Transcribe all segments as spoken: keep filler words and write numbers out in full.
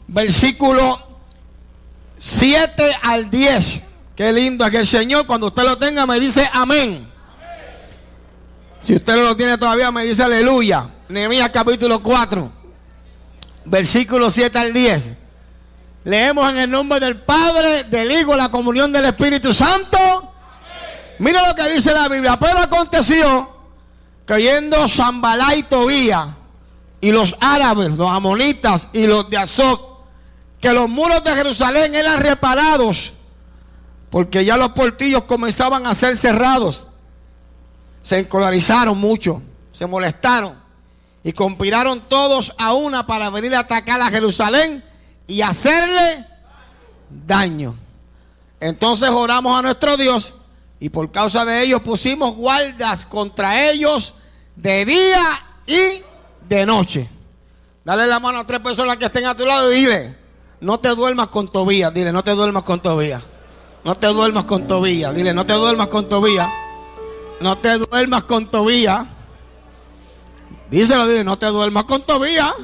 versículo siete al diez. Qué lindo es que el Señor, cuando usted lo tenga, me dice amén. Si usted no lo tiene todavía, me dice aleluya. Nehemías capítulo cuatro, versículo siete al diez. Leemos en el nombre del Padre, del Hijo, la comunión del Espíritu Santo. Mira lo que dice la Biblia. Pero aconteció que oyendo Sanballat y Tobías y los árabes, los amonitas y los de Azoc, que los muros de Jerusalén eran reparados, porque ya los portillos comenzaban a ser cerrados, se encolarizaron mucho, se molestaron y conspiraron todos a una para venir a atacar a Jerusalén y hacerle daño. Entonces oramos a nuestro Dios y por causa de ellos pusimos guardas contra ellos de día y de noche. Dale la mano a tres personas que estén a tu lado y dile: no te duermas con Tobías. Dile: no te duermas con Tobías. No te duermas con Tobías. Dile: no te duermas con Tobías. No te duermas con Tobías. Díselo, dile: no te duermas con Tobías.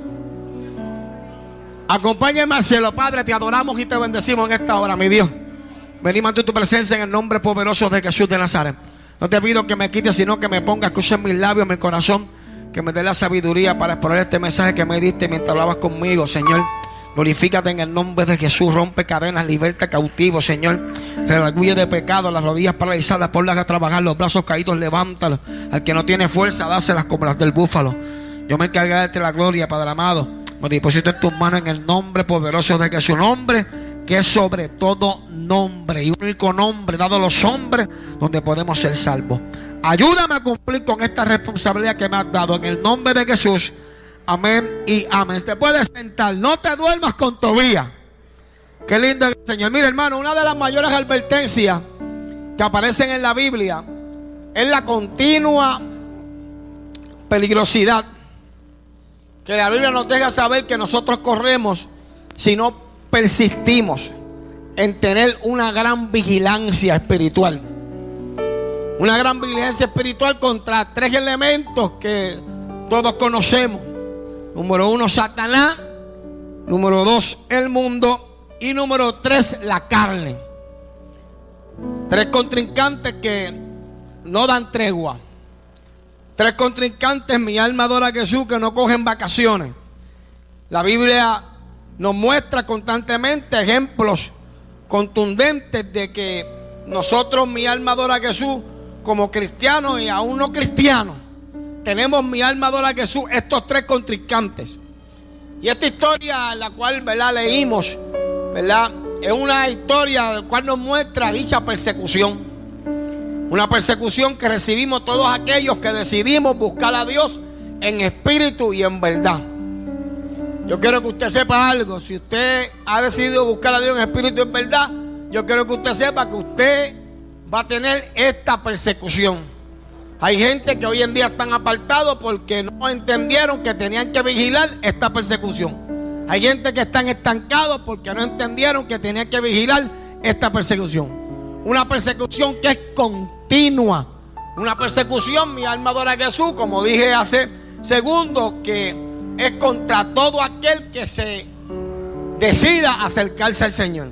Acompáñame al cielo. Padre, te adoramos y te bendecimos en esta hora, mi Dios. Venimos ante tu presencia en el nombre poderoso de Jesús de Nazaret. No te pido que me quites, sino que me ponga escucha en mis labios, en mi corazón, que me dé la sabiduría para explorar este mensaje que me diste mientras hablabas conmigo, Señor. Glorifícate en el nombre de Jesús. Rompe cadenas, liberta cautivos, Señor. Redarguye de pecado, las rodillas paralizadas, ponlas a trabajar, los brazos caídos, levántalos. Al que no tiene fuerza, dáselas como las del búfalo. Yo me encargaré de darte la gloria, Padre amado. Me deposito en tus manos en el nombre poderoso de Jesús. Nombre que es sobre todo nombre y único nombre dado a los hombres donde podemos ser salvos. Ayúdame a cumplir con esta responsabilidad que me has dado en el nombre de Jesús. Amén y amén. Te puedes sentar. No te duermas con Tobías. Qué lindo es el Señor. Mira, hermano, una de las mayores advertencias que aparecen en la Biblia es la continua peligrosidad que la Biblia nos deja saber que nosotros corremos si no persistimos en tener una gran vigilancia espiritual. Una gran vigilancia espiritual contra tres elementos que todos conocemos. Número uno, Satanás. Número dos, el mundo. Y número tres, la carne. Tres contrincantes que no dan tregua. Tres contrincantes, mi alma adora a Jesús, que no cogen vacaciones. La Biblia nos muestra constantemente ejemplos contundentes de que nosotros, mi alma adora a Jesús, como cristianos y aún no cristianos, tenemos, mi alma adora a Jesús, estos tres contrincantes. Y esta historia, la cual, ¿verdad?, leímos, ¿verdad?, es una historia la cual nos muestra dicha persecución. Una persecución que recibimos todos aquellos que decidimos buscar a Dios en espíritu y en verdad. Yo quiero que usted sepa algo. Si usted ha decidido buscar a Dios en espíritu y en verdad, yo quiero que usted sepa que usted va a tener esta persecución. Hay gente que hoy en día están apartados porque no entendieron que tenían que vigilar esta persecución. Hay gente que están estancados porque no entendieron que tenían que vigilar esta persecución. Una persecución que es continua. Una persecución, mi alma adora a Jesús, como dije hace segundos, que es contra todo aquel que se decida acercarse al Señor.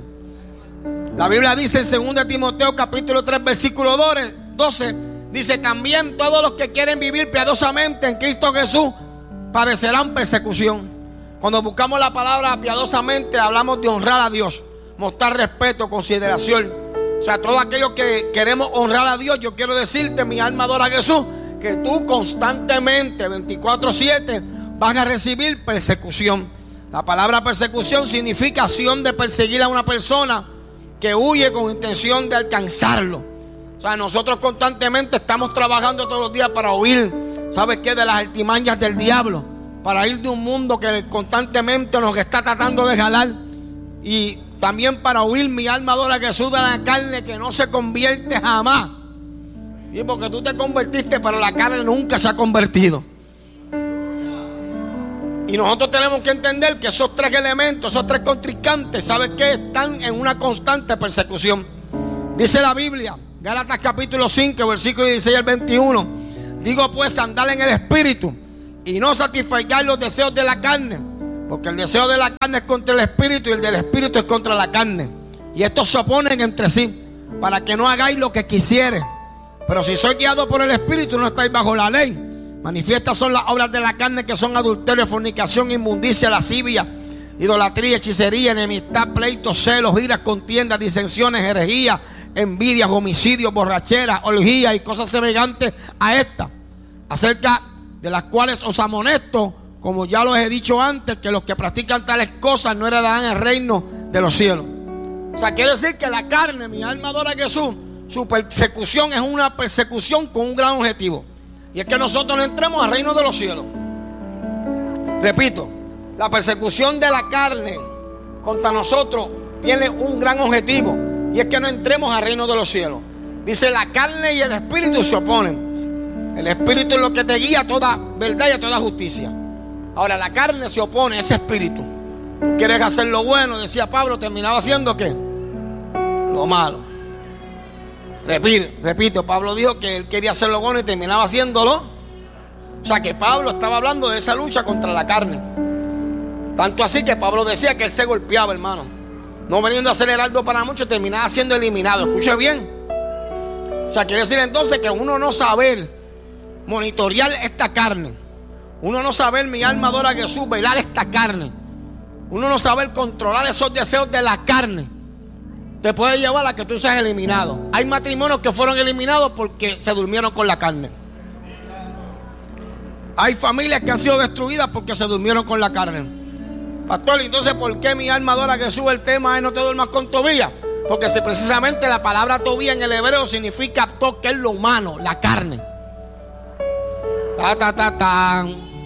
La Biblia dice en segunda Timoteo capítulo tres versículo doce, dice: también todos los que quieren vivir piadosamente en Cristo Jesús padecerán persecución. Cuando buscamos la palabra piadosamente, hablamos de honrar a Dios, mostrar respeto, consideración. O sea, todos aquellos que queremos honrar a Dios, yo quiero decirte, mi alma adora a Jesús, que tú constantemente, veinticuatro siete, vas a recibir persecución. La palabra persecución significa acción de perseguir a una persona que huye con intención de alcanzarlo. O sea, nosotros constantemente estamos trabajando todos los días para huir, ¿sabes qué?, de las artimañas del diablo, para ir de un mundo que constantemente nos está tratando de jalar, y también para huir, mi alma adora a Jesús, de la carne que no se convierte jamás. Sí, porque tú te convertiste, pero la carne nunca se ha convertido. Y nosotros tenemos que entender que esos tres elementos, esos tres contrincantes, ¿sabes qué?, están en una constante persecución. Dice la Biblia, Gálatas capítulo cinco, versículo dieciséis al veintiuno: digo pues, andad en el espíritu y no satisfagáis los deseos de la carne, Porque el deseo de la carne es contra el espíritu y el del espíritu es contra la carne. Y estos se oponen entre sí para que no hagáis lo que quisieres. Pero si sois guiados por el espíritu, no estáis bajo la ley. Manifiestas son las obras de la carne, que son adulterio, fornicación, inmundicia, lascivia, idolatría, hechicería, enemistad, pleitos, celos, iras, contiendas, disensiones, herejías, envidias, homicidios, borracheras, orgías y cosas semejantes a estas, acerca de las cuales os amonesto, como ya los he dicho antes, que los que practican tales cosas no heredarán el reino de los cielos. O sea, quiere decir que la carne, mi alma adora a Jesús, su persecución es una persecución con un gran objetivo, y es que nosotros no entremos al reino de los cielos. Repito, la persecución de la carne contra nosotros tiene un gran objetivo, y es que no entremos al reino de los cielos. Dice: la carne y el espíritu se oponen. El espíritu es lo que te guía a toda verdad y a toda justicia. Ahora, la carne se opone a ese espíritu. Quieres hacer lo bueno, decía Pablo, terminaba haciendo ¿qué? Lo malo. Repito, repito, Pablo dijo que él quería hacer lo bueno y terminaba haciéndolo. O sea que Pablo estaba hablando de esa lucha contra la carne. Tanto así que Pablo decía que él se golpeaba, hermano. No veniendo a ser heraldo para muchos, terminaba siendo eliminado. Escuche bien. O sea, quiere decir entonces que uno no saber monitorear esta carne, uno no saber, mi alma adora a Jesús, velar esta carne, uno no saber controlar esos deseos de la carne, te puede llevar a que tú seas eliminado. Hay matrimonios que fueron eliminados porque se durmieron con la carne. Hay familias que han sido destruidas porque se durmieron con la carne. Pastor, entonces ¿por qué mi alma adora a Jesús? El tema es: no te duermas con Tobías. Porque si precisamente la palabra Tobías en el hebreo significa to, que es lo humano, la carne. Ta, ta, ta, ta.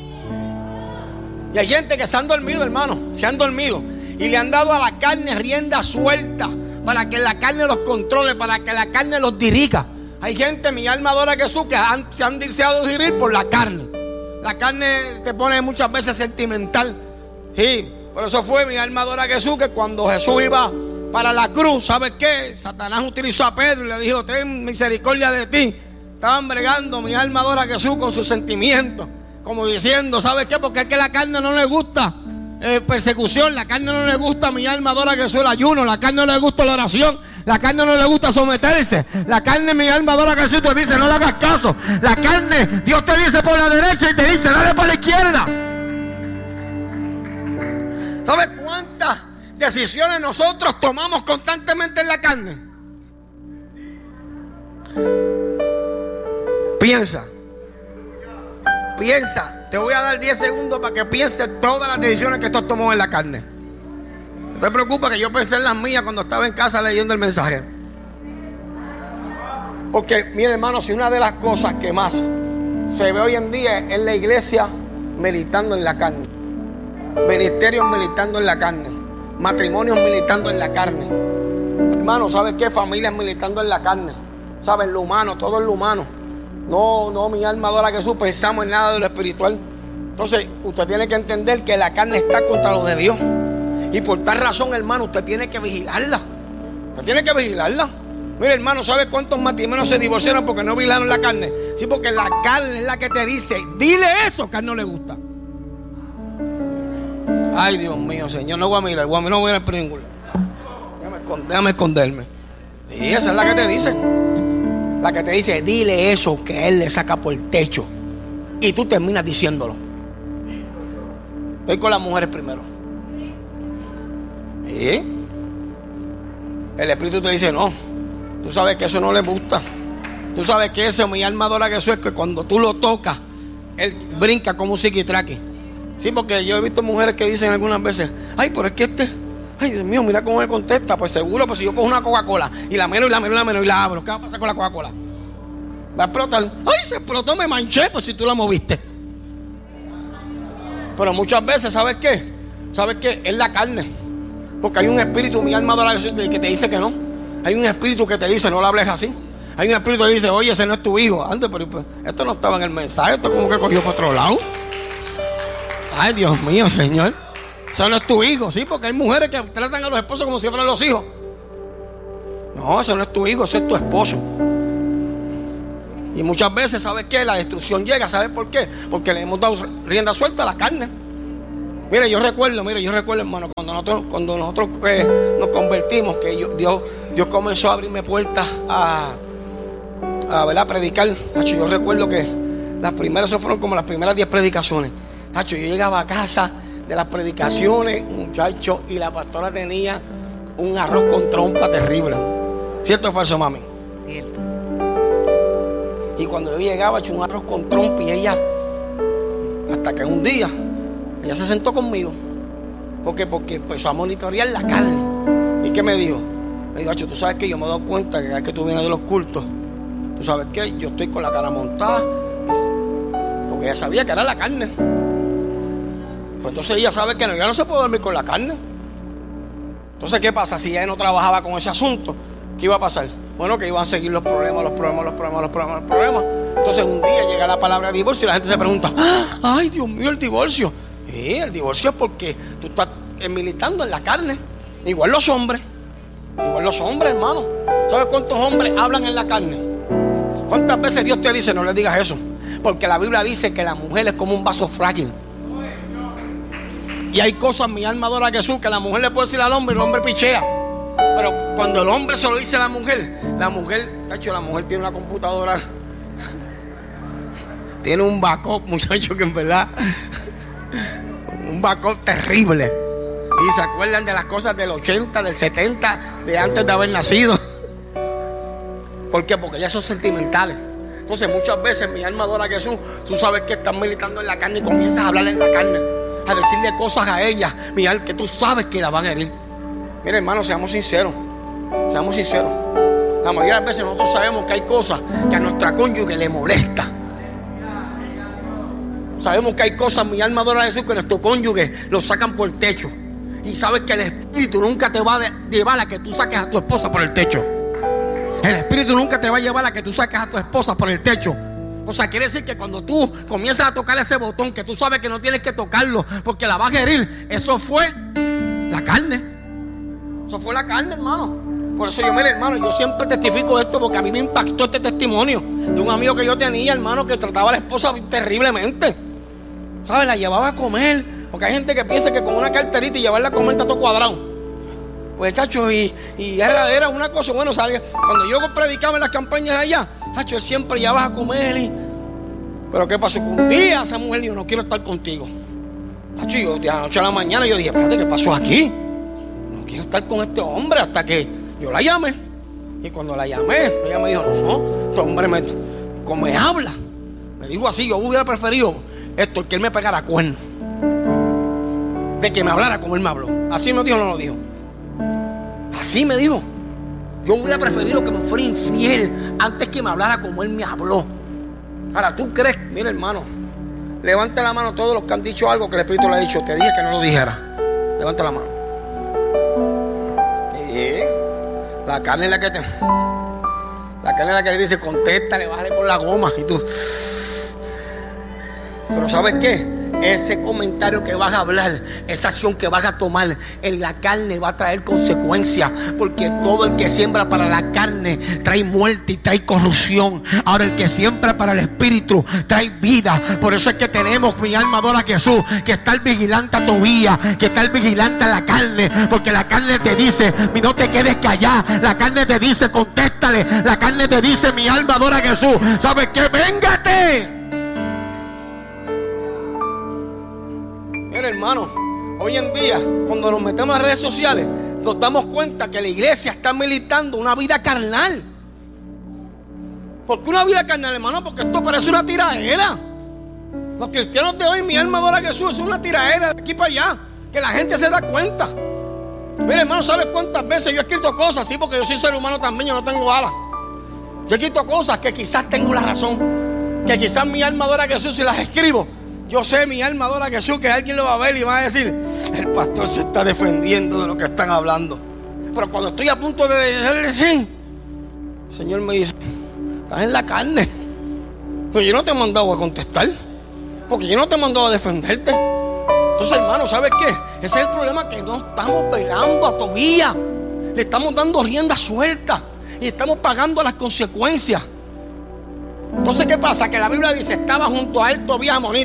Y hay gente que se han dormido, hermano, se han dormido y le han dado a la carne rienda suelta para que la carne los controle, para que la carne los dirija. Hay gente, mi alma adora a Jesús, que han, se han deseado dirigir por la carne. La carne te pone muchas veces sentimental. Sí, por eso fue, mi alma adora a Jesús, que cuando Jesús iba para la cruz, ¿sabes qué? Satanás utilizó a Pedro y le dijo: ten misericordia de ti. Estaban bregando, mi alma adora a Jesús, con sus sentimientos, como diciendo: ¿sabes qué? Porque es que la carne no le gusta eh, persecución, la carne no le gusta, mi alma adora a Jesús, el ayuno, la carne no le gusta la oración, la carne no le gusta someterse, la carne, mi alma adora a Jesús, te dice: no le hagas caso. La carne, Dios te dice por la derecha y te dice: dale por la izquierda. ¿Sabes cuántas decisiones nosotros tomamos constantemente en la carne? Piensa, piensa. Te voy a dar diez segundos para que pienses todas las decisiones que tú has tomado en la carne. No te preocupes, que yo pensé en las mías cuando estaba en casa leyendo el mensaje. Porque, mire, hermano, si una de las cosas que más se ve hoy en día es la iglesia militando en la carne, ministerios militando en la carne, matrimonios militando en la carne. Hermano, ¿sabes qué? Familias militando en la carne. ¿Sabes? Lo humano, todo es lo humano. No, no, mi alma adora a Jesús, pensamos en nada de lo espiritual. Entonces, usted tiene que entender que la carne está contra lo de Dios. Y por tal razón, hermano, usted tiene que vigilarla. Usted tiene que vigilarla. Mire, hermano, ¿sabe cuántos matrimonios se divorciaron porque no vigilaron la carne? Sí, porque la carne es la que te dice: dile eso que a él no le gusta. Ay, Dios mío, Señor, no voy a mirar, voy a, no voy a ir al períngula. Déjame, déjame esconderme. Y esa es la que te dice. La que te dice: dile eso que él le saca por el techo. Y tú terminas diciéndolo. Estoy con las mujeres primero. ¿Y? El Espíritu te dice: no, tú sabes que eso no le gusta. Tú sabes que eso, mi alma adora a Jesús, es que cuando tú lo tocas, él brinca como un psiquitraque. Sí, porque yo he visto mujeres que dicen algunas veces: ay, pero es que este, ay, Dios mío, mira cómo me contesta. Pues seguro, pues si yo cojo una Coca-Cola y la meno y la meno y la meno y la abro, ¿qué va a pasar con la Coca-Cola? Va a explotar. Ay, se explotó, me manché, pues si tú la moviste. Pero muchas veces, ¿sabes qué? ¿Sabes qué? Es la carne. Porque hay un espíritu, mi alma adora a Jesús, que te dice que no. Hay un espíritu que te dice: no le hables así. Hay un espíritu que dice: oye, ese no es tu hijo. Ande, pero pues, esto no estaba en el mensaje, esto como que cogió para otro lado. Ay, Dios mío, Señor. Eso no es tu hijo, sí, porque hay mujeres que tratan a los esposos como si fueran los hijos. No, eso no es tu hijo, eso es tu esposo. Y muchas veces, ¿sabes qué? La destrucción llega, ¿sabes por qué? Porque le hemos dado rienda suelta a la carne. Mire, yo recuerdo, mire, yo recuerdo, hermano, cuando nosotros, cuando nosotros eh, nos convertimos, que yo, Dios, Dios comenzó a abrirme puertas a, a, ¿verdad?, predicar. Hacho, yo recuerdo que las primeras, eso fueron como las primeras diez predicaciones. Hacho, yo llegaba a casa de las predicaciones, muchacho, y la pastora tenía un arroz con trompa terrible. ¿Cierto o falso, mami? Cierto. Y cuando yo llegaba, hecho un arroz con trompa, y ella, hasta que un día, ella se sentó conmigo. ¿Por qué? Porque empezó a monitorear la carne. ¿Y qué me dijo? Me dijo, Hacho, tú sabes que yo me he dado cuenta que cada vez que tú vienes de los cultos, tú sabes que yo estoy con la cara montada. Porque ella sabía que era la carne. Pues entonces ella sabe que no, ya no se puede dormir con la carne. Entonces, ¿qué pasa? Si ella no trabajaba con ese asunto, ¿qué iba a pasar? Bueno, que iban a seguir los problemas, los problemas, los problemas, los problemas, los problemas. Entonces un día llega la palabra divorcio y la gente se pregunta, ¡ay, Dios mío, el divorcio! Sí, el divorcio es porque tú estás militando en la carne. Igual los hombres. Igual los hombres, hermano. ¿Sabes cuántos hombres hablan en la carne? ¿Cuántas veces Dios te dice no le digas eso? Porque la Biblia dice que la mujer es como un vaso frágil. Y hay cosas, mi alma adora a Jesús, que la mujer le puede decir al hombre y el hombre pichea. Pero cuando el hombre se lo dice a la mujer, la mujer, tacho, la mujer tiene una computadora, tiene un backup, muchacho, que en verdad, un backup terrible. Y se acuerdan de las cosas del ochenta, del setenta, de antes de haber nacido. ¿Por qué? Porque ellas son sentimentales. Entonces muchas veces mi alma adora a Jesús, tú sabes que estás militando en la carne y comienzas a hablar en la carne, a decirle cosas a ella, mi alma, que tú sabes que la van a herir. Mira, hermano, seamos sinceros. Seamos sinceros. La mayoría de las veces nosotros sabemos que hay cosas que a nuestra cónyuge le molesta. Sabemos que hay cosas, mi alma adora a Jesús, que nuestro cónyuge lo sacan por el techo. Y sabes que el espíritu nunca te va a llevar a que tú saques a tu esposa por el techo. El espíritu nunca te va a llevar a que tú saques a tu esposa por el techo. O sea, quiere decir que cuando tú comienzas a tocar ese botón, que tú sabes que no tienes que tocarlo porque la vas a herir, eso fue la carne. Eso fue la carne, hermano. Por eso yo, mire, hermano, yo siempre testifico esto porque a mí me impactó este testimonio de un amigo que yo tenía, hermano, que trataba a la esposa terriblemente. ¿Sabes? La llevaba a comer. Porque hay gente que piensa que con una carterita y llevarla a comer está todo cuadrado. Pues, chacho, y, y era, era una cosa, bueno, salía. Cuando yo predicaba en las campañas allá, chacho, él siempre llevaba a comer. Y, pero ¿qué pasó? Un día esa mujer dijo, no quiero estar contigo. Chacho, yo de la noche a la mañana yo dije, espérate, ¿qué pasó aquí? No quiero estar con este hombre hasta que yo la llamé. Y cuando la llamé, ella me dijo, no, este hombre me, como me habla. Me dijo así, yo hubiera preferido esto, el que él me pegara cuerno, de que me hablara como él me habló. Así me dijo o no lo dijo. Así me dijo. Yo hubiera preferido que me fuera infiel antes que me hablara como él me habló. Ahora, ¿tú crees? Mira, hermano, levanta la mano todos los que han dicho algo que el Espíritu le ha dicho. Te dije que no lo dijera. Levanta la mano. Sí. La carne es la que te... La carne es la que le dice, contéstale, bájale por la goma. Y tú... Pero ¿sabes qué? Ese comentario que vas a hablar, esa acción que vas a tomar en la carne va a traer consecuencias. Porque todo el que siembra para la carne trae muerte y trae corrupción. Ahora el que siembra para el espíritu trae vida. Por eso es que tenemos, mi alma adora a Jesús, que estar vigilante a tu vida, que estar vigilante a la carne. Porque la carne te dice, no te quedes callada. La carne te dice, contéstale. La carne te dice, mi alma adora a Jesús, ¿sabes qué? Véngate. Mira, hermano, hoy en día, cuando nos metemos en las redes sociales, nos damos cuenta que la iglesia está militando una vida carnal. ¿Por qué una vida carnal, hermano? Porque esto parece una tiraera. Los cristianos de hoy, mi alma adora a Jesús, es una tiraera de aquí para allá, que la gente se da cuenta. Mira, hermano, ¿sabes cuántas veces yo he escrito cosas? Sí, porque yo soy ser humano también, yo no tengo alas. Yo he escrito cosas que quizás tengo la razón, que quizás mi alma adora a Jesús y las escribo. Yo sé, mi alma adora a Jesús, que alguien lo va a ver y va a decir, el pastor se está defendiendo de lo que están hablando. Pero cuando estoy a punto de decir, el Señor me dice, estás en la carne. Pero yo no te he mandado a contestar, porque yo no te he mandado a defenderte. Entonces, hermano, ¿sabes qué? Ese es el problema, que no estamos velando a Tobías. Le estamos dando rienda suelta y estamos pagando las consecuencias. Entonces, ¿qué pasa? Que la Biblia dice, estaba junto a él Tobías amonita.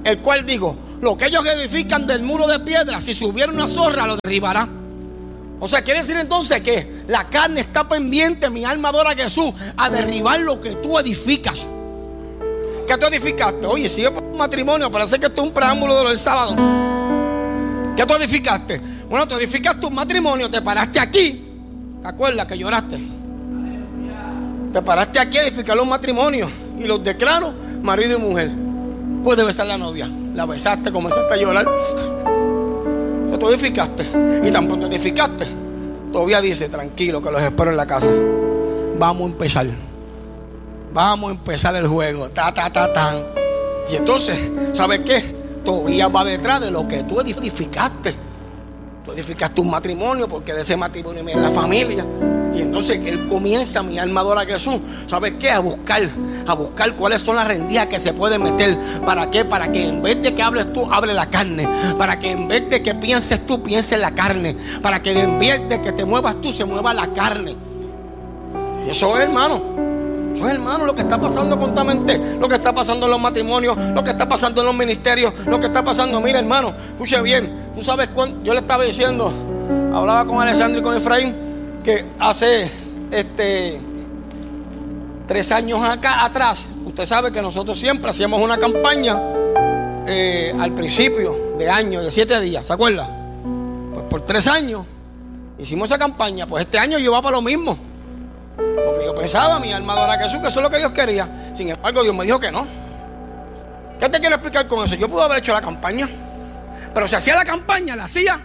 el cual dijo: lo que ellos edifican del muro de piedra, si subiera una zorra, lo derribará. O sea, quiere decir entonces que la carne está pendiente, mi alma adora a Jesús, a derribar lo que tú edificas. ¿Qué tú edificaste? Oye, sigue por un matrimonio, parece que esto es un preámbulo de lo del sábado. ¿Qué tú edificaste? Bueno, tú edificaste un matrimonio, te paraste aquí. ¿Te acuerdas que lloraste? Te paraste aquí a edificar un matrimonio y los declaro marido y mujer. Puedes besar a la novia, la besaste, comenzaste a llorar. Entonces tú edificaste, y tan pronto edificaste, todavía dice: tranquilo, que los espero en la casa. Vamos a empezar. Vamos a empezar el juego. Ta, ta, ta, ta. Y entonces, ¿sabes qué? Todavía va detrás de lo que tú edificaste. Tú edificaste un matrimonio, porque de ese matrimonio viene la familia. Y entonces él comienza, mi alma adora a Jesús, ¿sabes qué? A buscar, a buscar cuáles son las rendijas que se pueden meter. ¿Para qué? Para que en vez de que hables tú, hable la carne. Para que en vez de que pienses tú, pienses la carne. Para que en vez de que te muevas tú, se mueva la carne. Y eso es, hermano. Eso es, hermano, lo que está pasando constantemente. Lo que está pasando en los matrimonios, lo que está pasando en los ministerios, lo que está pasando. Mira, hermano, escuche bien. Tú sabes cuándo, yo le estaba diciendo, hablaba con Alessandro y con Efraín, que hace este tres años acá atrás, usted sabe que nosotros siempre hacíamos una campaña eh, al principio de año, de siete días, ¿se acuerda? Pues por tres años hicimos esa campaña. Pues este año yo iba para lo mismo, porque yo pensaba, mi alma adora a Jesús, que eso es lo que Dios quería. Sin embargo, Dios me dijo que no. ¿Qué te quiero explicar con eso? Yo pude haber hecho la campaña, pero si hacía la campaña, la hacía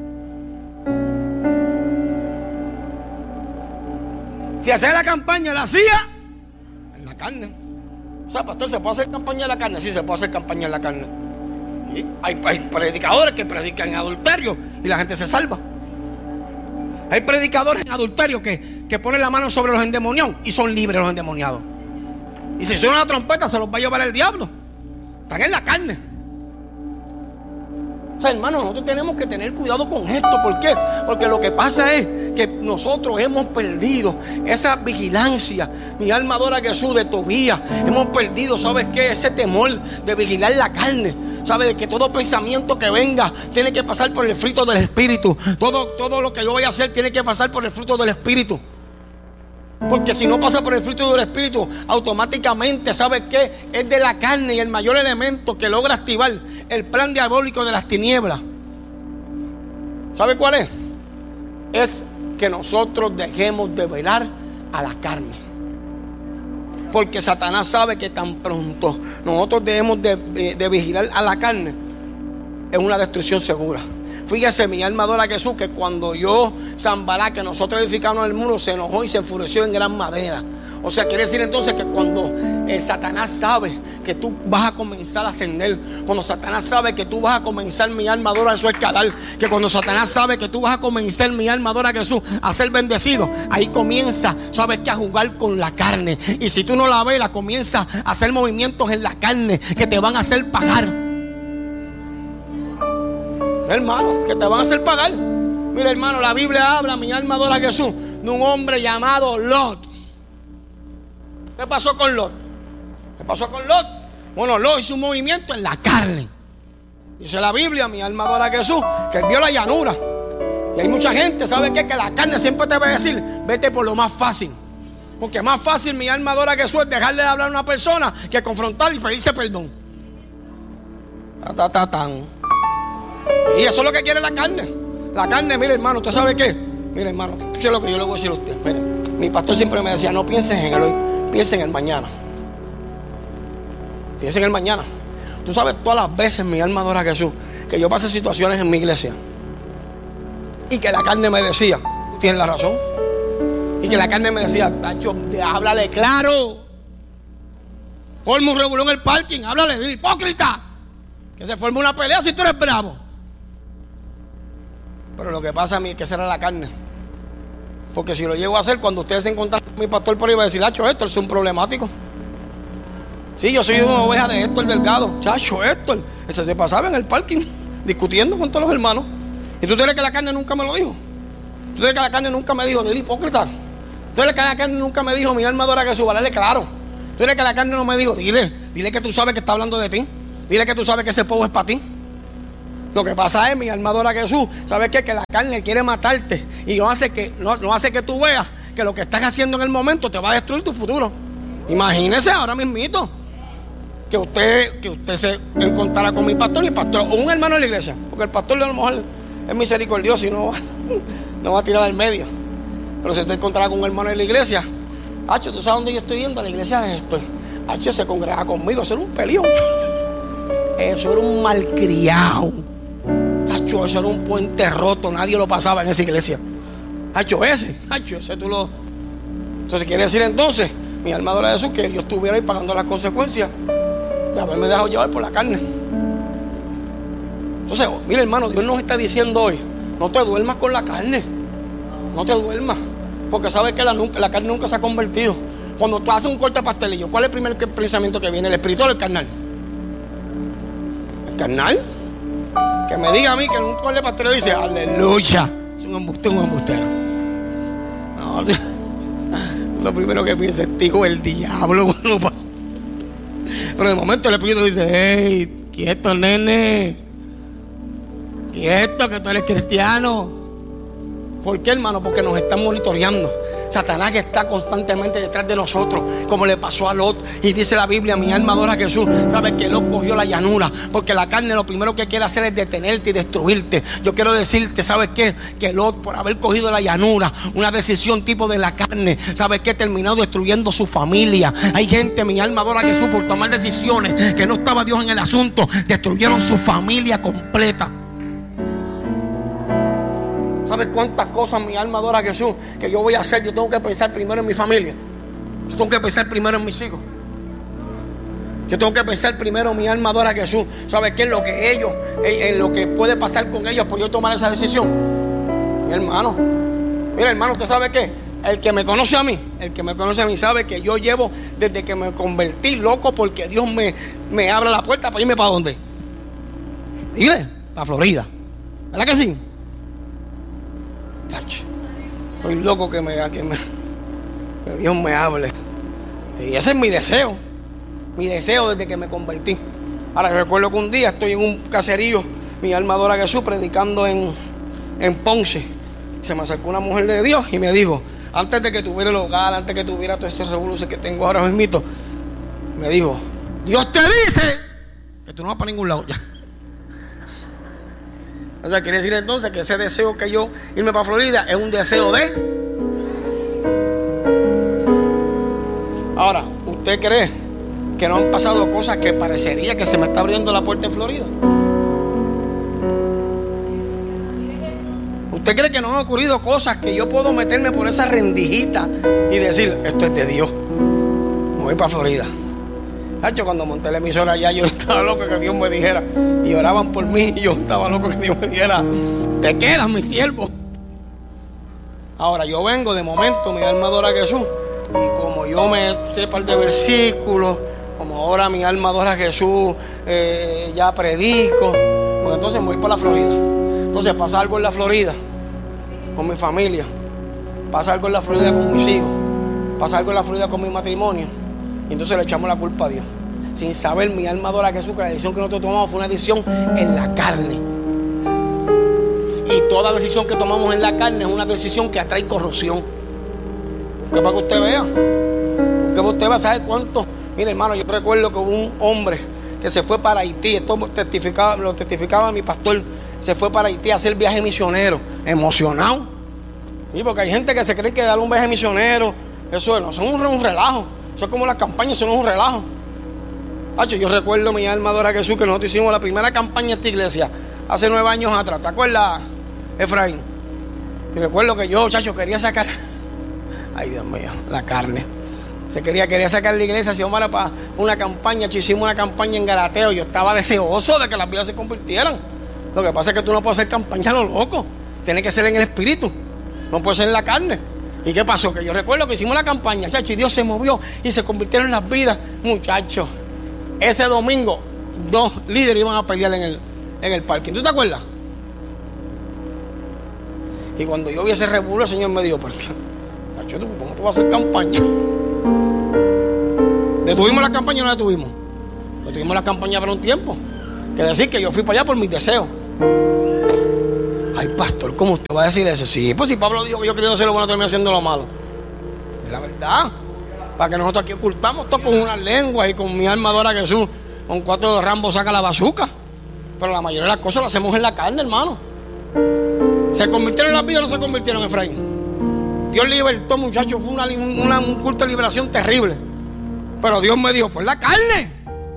Si hacía la campaña, la hacía en la carne. O sea, pastor, ¿se puede hacer campaña en la carne? Sí, se puede hacer campaña en la carne. Y hay, hay predicadores que predican en adulterio y la gente se salva. Hay predicadores en adulterio que, que ponen la mano sobre los endemoniados y son libres los endemoniados. Y si suena una trompeta, se los va a llevar el diablo. Están en la carne. O sea, hermano, nosotros tenemos que tener cuidado con esto. ¿Por qué? Porque lo que pasa es que nosotros hemos perdido esa vigilancia. Mi alma adora a Jesús, de Tobías. Hemos perdido, ¿sabes qué? Ese temor de vigilar la carne. ¿Sabes? De que todo pensamiento que venga tiene que pasar por el fruto del Espíritu. Todo, todo lo que yo voy a hacer tiene que pasar por el fruto del Espíritu. Porque si no pasa por el fruto del Espíritu, automáticamente, ¿sabes qué? Es de la carne, y el mayor elemento que logra activar el plan diabólico de las tinieblas, ¿sabe cuál es? Es que nosotros dejemos de velar a la carne. Porque Satanás sabe que tan pronto nosotros debemos de, de, de vigilar a la carne, es una destrucción segura. Fíjese, mi alma adora a Jesús, que cuando yo, Zambalá, que nosotros edificamos el muro, se enojó y se enfureció en gran manera. O sea, quiere decir entonces que cuando el Satanás sabe que tú vas a comenzar a ascender, cuando Satanás sabe que tú vas a comenzar, mi alma adora a su escalar, que cuando Satanás sabe que tú vas a comenzar, mi alma adora a Jesús, a ser bendecido, ahí comienza, ¿sabes qué? A jugar con la carne. Y si tú no la velas, comienza a hacer movimientos en la carne que te van a hacer pagar. Hermano, que te van a hacer pagar. Mira, hermano, la Biblia habla, mi alma adora a Jesús, de un hombre llamado Lot. ¿Qué pasó con Lot? ¿Qué pasó con Lot? Bueno, Lot hizo un movimiento en la carne. Dice la Biblia, mi alma adora a Jesús, que él vio la llanura. Y hay mucha gente, ¿sabe qué? Que la carne siempre te va a decir, vete por lo más fácil. Porque más fácil, mi alma adora a Jesús, es dejarle de hablar a una persona que confrontar y pedirse perdón. Ta, ta, ta, tan. Y eso es lo que quiere la carne. La carne, mire, hermano, ¿usted sabe qué? Mire, hermano, escuche lo que yo le voy a decir a usted. Mire, mi pastor siempre me decía, no pienses en el hoy, piensa en el mañana. Piensa en el mañana. Tú sabes todas las veces, mi alma adora a Jesús, que yo pasé situaciones en mi iglesia y que la carne me decía, tú tienes la razón. Y que la carne me decía, Tacho, háblale claro. Forma un revolú en el parking, háblale, dile, hipócrita. Que se forme una pelea si tú eres bravo. Pero lo que pasa a mí es que esa era la carne. Porque si lo llego a hacer, cuando ustedes se encuentran con mi pastor por ahí, va a decir, Chacho, Héctor, es un problemático. Sí, yo soy una oveja de Héctor Delgado. Chacho, Héctor, ese se pasaba en el parking discutiendo con todos los hermanos. ¿Y tú crees que la carne nunca me lo dijo? ¿Tú crees que la carne nunca me dijo, dile hipócrita? ¿Tú crees que la carne nunca me dijo, mi alma adora a Jesús, valele claro? ¿Tú crees que la carne no me dijo, dile, dile que tú sabes que está hablando de ti? Dile que tú sabes que ese polvo es para ti. Lo que pasa es, mi alma adora a Jesús, ¿sabes qué? Que la carne quiere matarte y no hace que, no, no hace que tú veas que lo que estás haciendo en el momento te va a destruir tu futuro. Imagínese ahora mismito que usted, que usted se encontrara con mi pastor y pastor, o un hermano de la iglesia, porque el pastor a lo mejor es misericordioso y no va, no va a tirar al medio. Pero si usted encontrara con un hermano de la iglesia, Hacho, ¿tú sabes dónde yo estoy yendo? A la iglesia de esto. Hacho, se congrega conmigo, eso era un peleón. Eso era un malcriado. Hacho, eso era un puente roto, nadie lo pasaba en esa iglesia. Hacho, ese, hacho, ese tú lo... Entonces quiere decir entonces, mi alma adora a Jesús, que yo estuviera ahí pagando las consecuencias de haberme dejado llevar por la carne. Entonces, mira hermano, Dios nos está diciendo hoy, no te duermas con la carne. No te duermas, porque sabes que la, la carne nunca se ha convertido. Cuando tú haces un corte de pastelillo, ¿cuál es el primer pensamiento que viene? ¿El espiritual o el carnal? ¿El carnal? Que me diga a mí que en un corte de pastelillo dice aleluya, es un embustero, un embustero. No, lo primero que piensa es hijo del diablo. Pero de momento el espíritu dice, hey, quieto nene, quieto que tú eres cristiano. ¿Por qué, hermano? Porque nos están monitoreando. Satanás que está constantemente detrás de nosotros, como le pasó a Lot. Y dice la Biblia, mi alma adora a Jesús. Sabe que Lot cogió la llanura, porque la carne lo primero que quiere hacer es detenerte y destruirte. Yo quiero decirte, ¿sabes qué? Que Lot, por haber cogido la llanura, una decisión tipo de la carne, ¿sabes qué? Terminó destruyendo su familia. Hay gente, mi alma adora a Jesús, por tomar decisiones que no estaba Dios en el asunto, destruyeron su familia completa. ¿Sabes cuántas cosas mi alma adora a Jesús que yo voy a hacer? Yo tengo que pensar primero en mi familia. Yo tengo que pensar primero en mis hijos. Yo tengo que pensar primero en mi alma adora a Jesús. ¿Sabes qué es lo que ellos, en lo que puede pasar con ellos por yo tomar esa decisión? Mi hermano, mira hermano, ¿usted sabe qué? El que me conoce a mí, el que me conoce a mí sabe que yo llevo desde que me convertí loco porque Dios me, me abre la puerta para irme para dónde. Dile, para Florida. ¿Verdad que sí? Estoy loco que, me, que, me, que Dios me hable. Sí, ese es mi deseo. Mi deseo desde que me convertí. Ahora recuerdo que un día estoy en un caserío, mi alma adora a Jesús, predicando en, en Ponce. Se me acercó una mujer de Dios y me dijo, antes de que tuviera el hogar, antes de que tuviera todo ese revolución que tengo ahora mismo, me dijo, Dios te dice que tú no vas para ningún lado ya. O sea, quiere decir entonces que ese deseo que yo irme para Florida es un deseo de... Ahora, ¿usted cree que no han pasado cosas que parecería que se me está abriendo la puerta en Florida? ¿Usted cree que no han ocurrido cosas que yo puedo meterme por esa rendijita y decir, esto es de Dios, me voy para Florida? Hacho, cuando monté la emisora allá, yo estaba loco que Dios me dijera, y oraban por mí, y yo estaba loco que Dios me dijera, te quedas, mi siervo. Ahora, yo vengo de momento, mi alma adora a Jesús, y como yo me sepa el de versículos, como ahora mi alma adora a Jesús, eh, ya predico, pues entonces me voy para la Florida. Entonces pasa algo en la Florida con mi familia, pasa algo en la Florida con mis hijos, pasa algo en la Florida con mi matrimonio. Y entonces le echamos la culpa a Dios. Sin saber, mi alma adora a Jesús, que la decisión que nosotros tomamos fue una decisión en la carne. Y toda decisión que tomamos en la carne es una decisión que atrae corrupción. Porque para que usted vea, porque para usted va a saber cuánto. Mire hermano, yo recuerdo que hubo un hombre que se fue para Haití. Esto testificaba, lo testificaba mi pastor. Se fue para Haití a hacer viaje misionero. Emocionado. Y porque hay gente que se cree que darle un viaje misionero, eso no, son un, un relajo. Eso es como las campañas, eso no es un relajo. Hacho, yo recuerdo, mi alma adora a Jesús, que nosotros hicimos la primera campaña en esta iglesia hace nueve años atrás. ¿Te acuerdas, Efraín? Y recuerdo que yo, chacho, quería sacar, ay Dios mío, la carne. Se quería, quería sacar la iglesia, si Omar, para una campaña. Hicimos una campaña en Galateo. Yo estaba deseoso de que las vidas se convirtieran. Lo que pasa es que tú no puedes hacer campaña a lo loco. Tiene que ser en el espíritu. No puede ser en la carne. ¿Y qué pasó? Que yo recuerdo que hicimos la campaña, chacho, y Dios se movió y se convirtieron en las vidas, muchachos. Ese domingo, dos líderes iban a pelear en el, en el parque. ¿Tú te acuerdas? Y cuando yo vi ese revuelo, el Señor me dijo, pero, chacho, ¿cómo tú vas a hacer campaña? ¿Detuvimos la campaña o no la detuvimos? Pues mantuvimos la campaña por un tiempo. Quiere decir que yo fui para allá por mis deseos. Ay, pastor, ¿cómo usted va a decir eso? Sí, pues si Pablo dijo que yo quería hacer lo bueno, terminé haciendo lo malo. Es la verdad. Para que nosotros aquí ocultamos todo con una lengua y con mi alma adora a Jesús. Con cuatro de Rambo saca la bazuca. Pero la mayoría de las cosas las hacemos en la carne, hermano. ¿Se convirtieron en la vida o no se convirtieron, Efraín? Dios libertó, muchachos. Fue una, una, un culto de liberación terrible. Pero Dios me dijo, fue en la carne.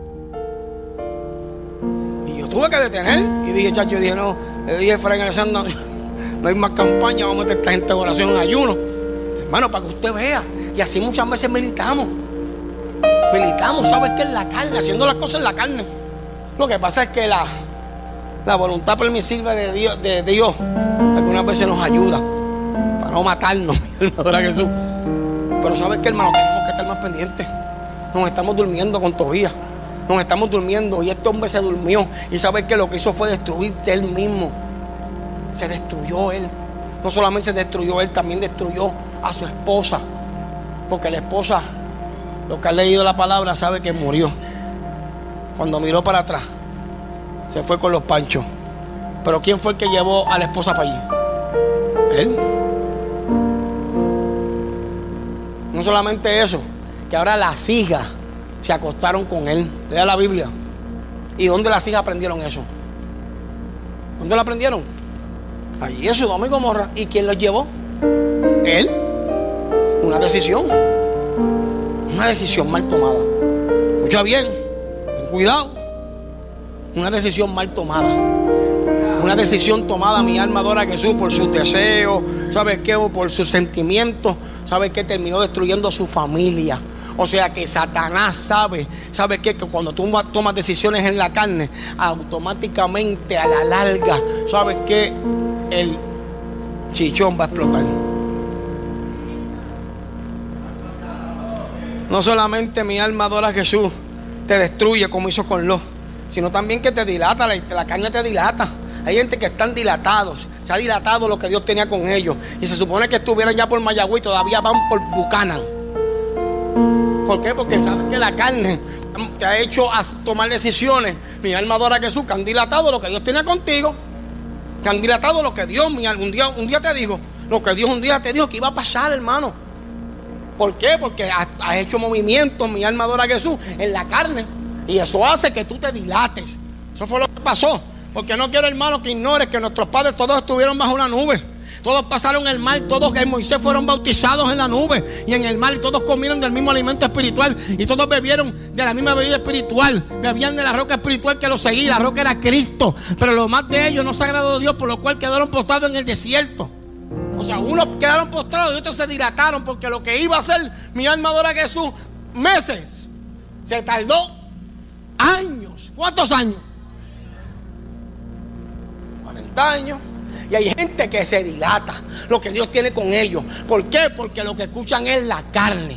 Y yo tuve que detener. Y dije, chacho, y dije, no. Le dije a Efraín Alexander, no hay más campaña, vamos a meter a esta gente en oración, en ayuno. Hermano, para que usted vea. Y así muchas veces militamos. Militamos, ¿sabes qué? En la carne, haciendo las cosas en la carne. Lo que pasa es que la, la voluntad permisiva de Dios, de Dios algunas veces nos ayuda para no matarnos, mi hermano Jesús. Pero ¿sabes qué, hermano? Tenemos que estar más pendientes. Nos estamos durmiendo con Tobías. Nos estamos durmiendo y este hombre se durmió. Y ¿sabes qué? Lo que hizo fue destruirse él mismo. Se destruyó él. No solamente se destruyó él, también destruyó a su esposa. Porque la esposa, lo que ha leído la palabra, sabe que murió. Cuando miró para atrás, se fue con los panchos. Pero ¿quién fue el que llevó a la esposa para allí? Él. No solamente eso, que ahora las hijas se acostaron con él. Lea la Biblia. ¿Y dónde las hijas aprendieron eso? ¿Dónde lo aprendieron? Allí en Sodoma y Gomorra. ¿Y quién los llevó? Él. Una decisión. Una decisión mal tomada. Escucha bien. Ten cuidado. Una decisión mal tomada. Una decisión tomada, mi alma adora a Jesús por sus deseos. ¿Sabes qué? Por sus sentimientos. ¿Sabes qué? Terminó destruyendo su familia. O sea que Satanás sabe, ¿sabe qué? Que cuando tú tomas decisiones en la carne, automáticamente a la larga, ¿sabes qué? El chichón va a explotar. No solamente mi alma adora a Jesús, te destruye como hizo con Lot, sino también que te dilata, la, la carne te dilata. Hay gente que están dilatados, se ha dilatado lo que Dios tenía con ellos. Y se supone que estuvieran ya por Mayagüez, todavía van por Buchanan. ¿Por qué? Porque sabes que la carne te ha hecho tomar decisiones. Mi alma adora a Jesús, que han dilatado lo que Dios tenía contigo. Que han dilatado lo que Dios mi, un, día, un día te dijo. Lo que Dios un día te dijo que iba a pasar, hermano. ¿Por qué? Porque has, has hecho movimientos, mi alma adora a Jesús, en la carne. Y eso hace que tú te dilates. Eso fue lo que pasó. Porque no quiero, hermano, que ignores que nuestros padres todos estuvieron bajo una nube. Todos pasaron el mar, todos en Moisés fueron bautizados en la nube y en el mar, y todos comieron del mismo alimento espiritual y todos bebieron de la misma bebida espiritual, bebían de la roca espiritual que los seguía. La roca era Cristo, pero lo más de ellos no se agradó a Dios, por lo cual quedaron postrados en el desierto. O sea, unos quedaron postrados y otros se dilataron, porque lo que iba a ser mi alma adora a Jesús meses, se tardó años. ¿Cuántos años? cuarenta años. Y hay gente que se dilata lo que Dios tiene con ellos. ¿Por qué? Porque lo que escuchan es la carne.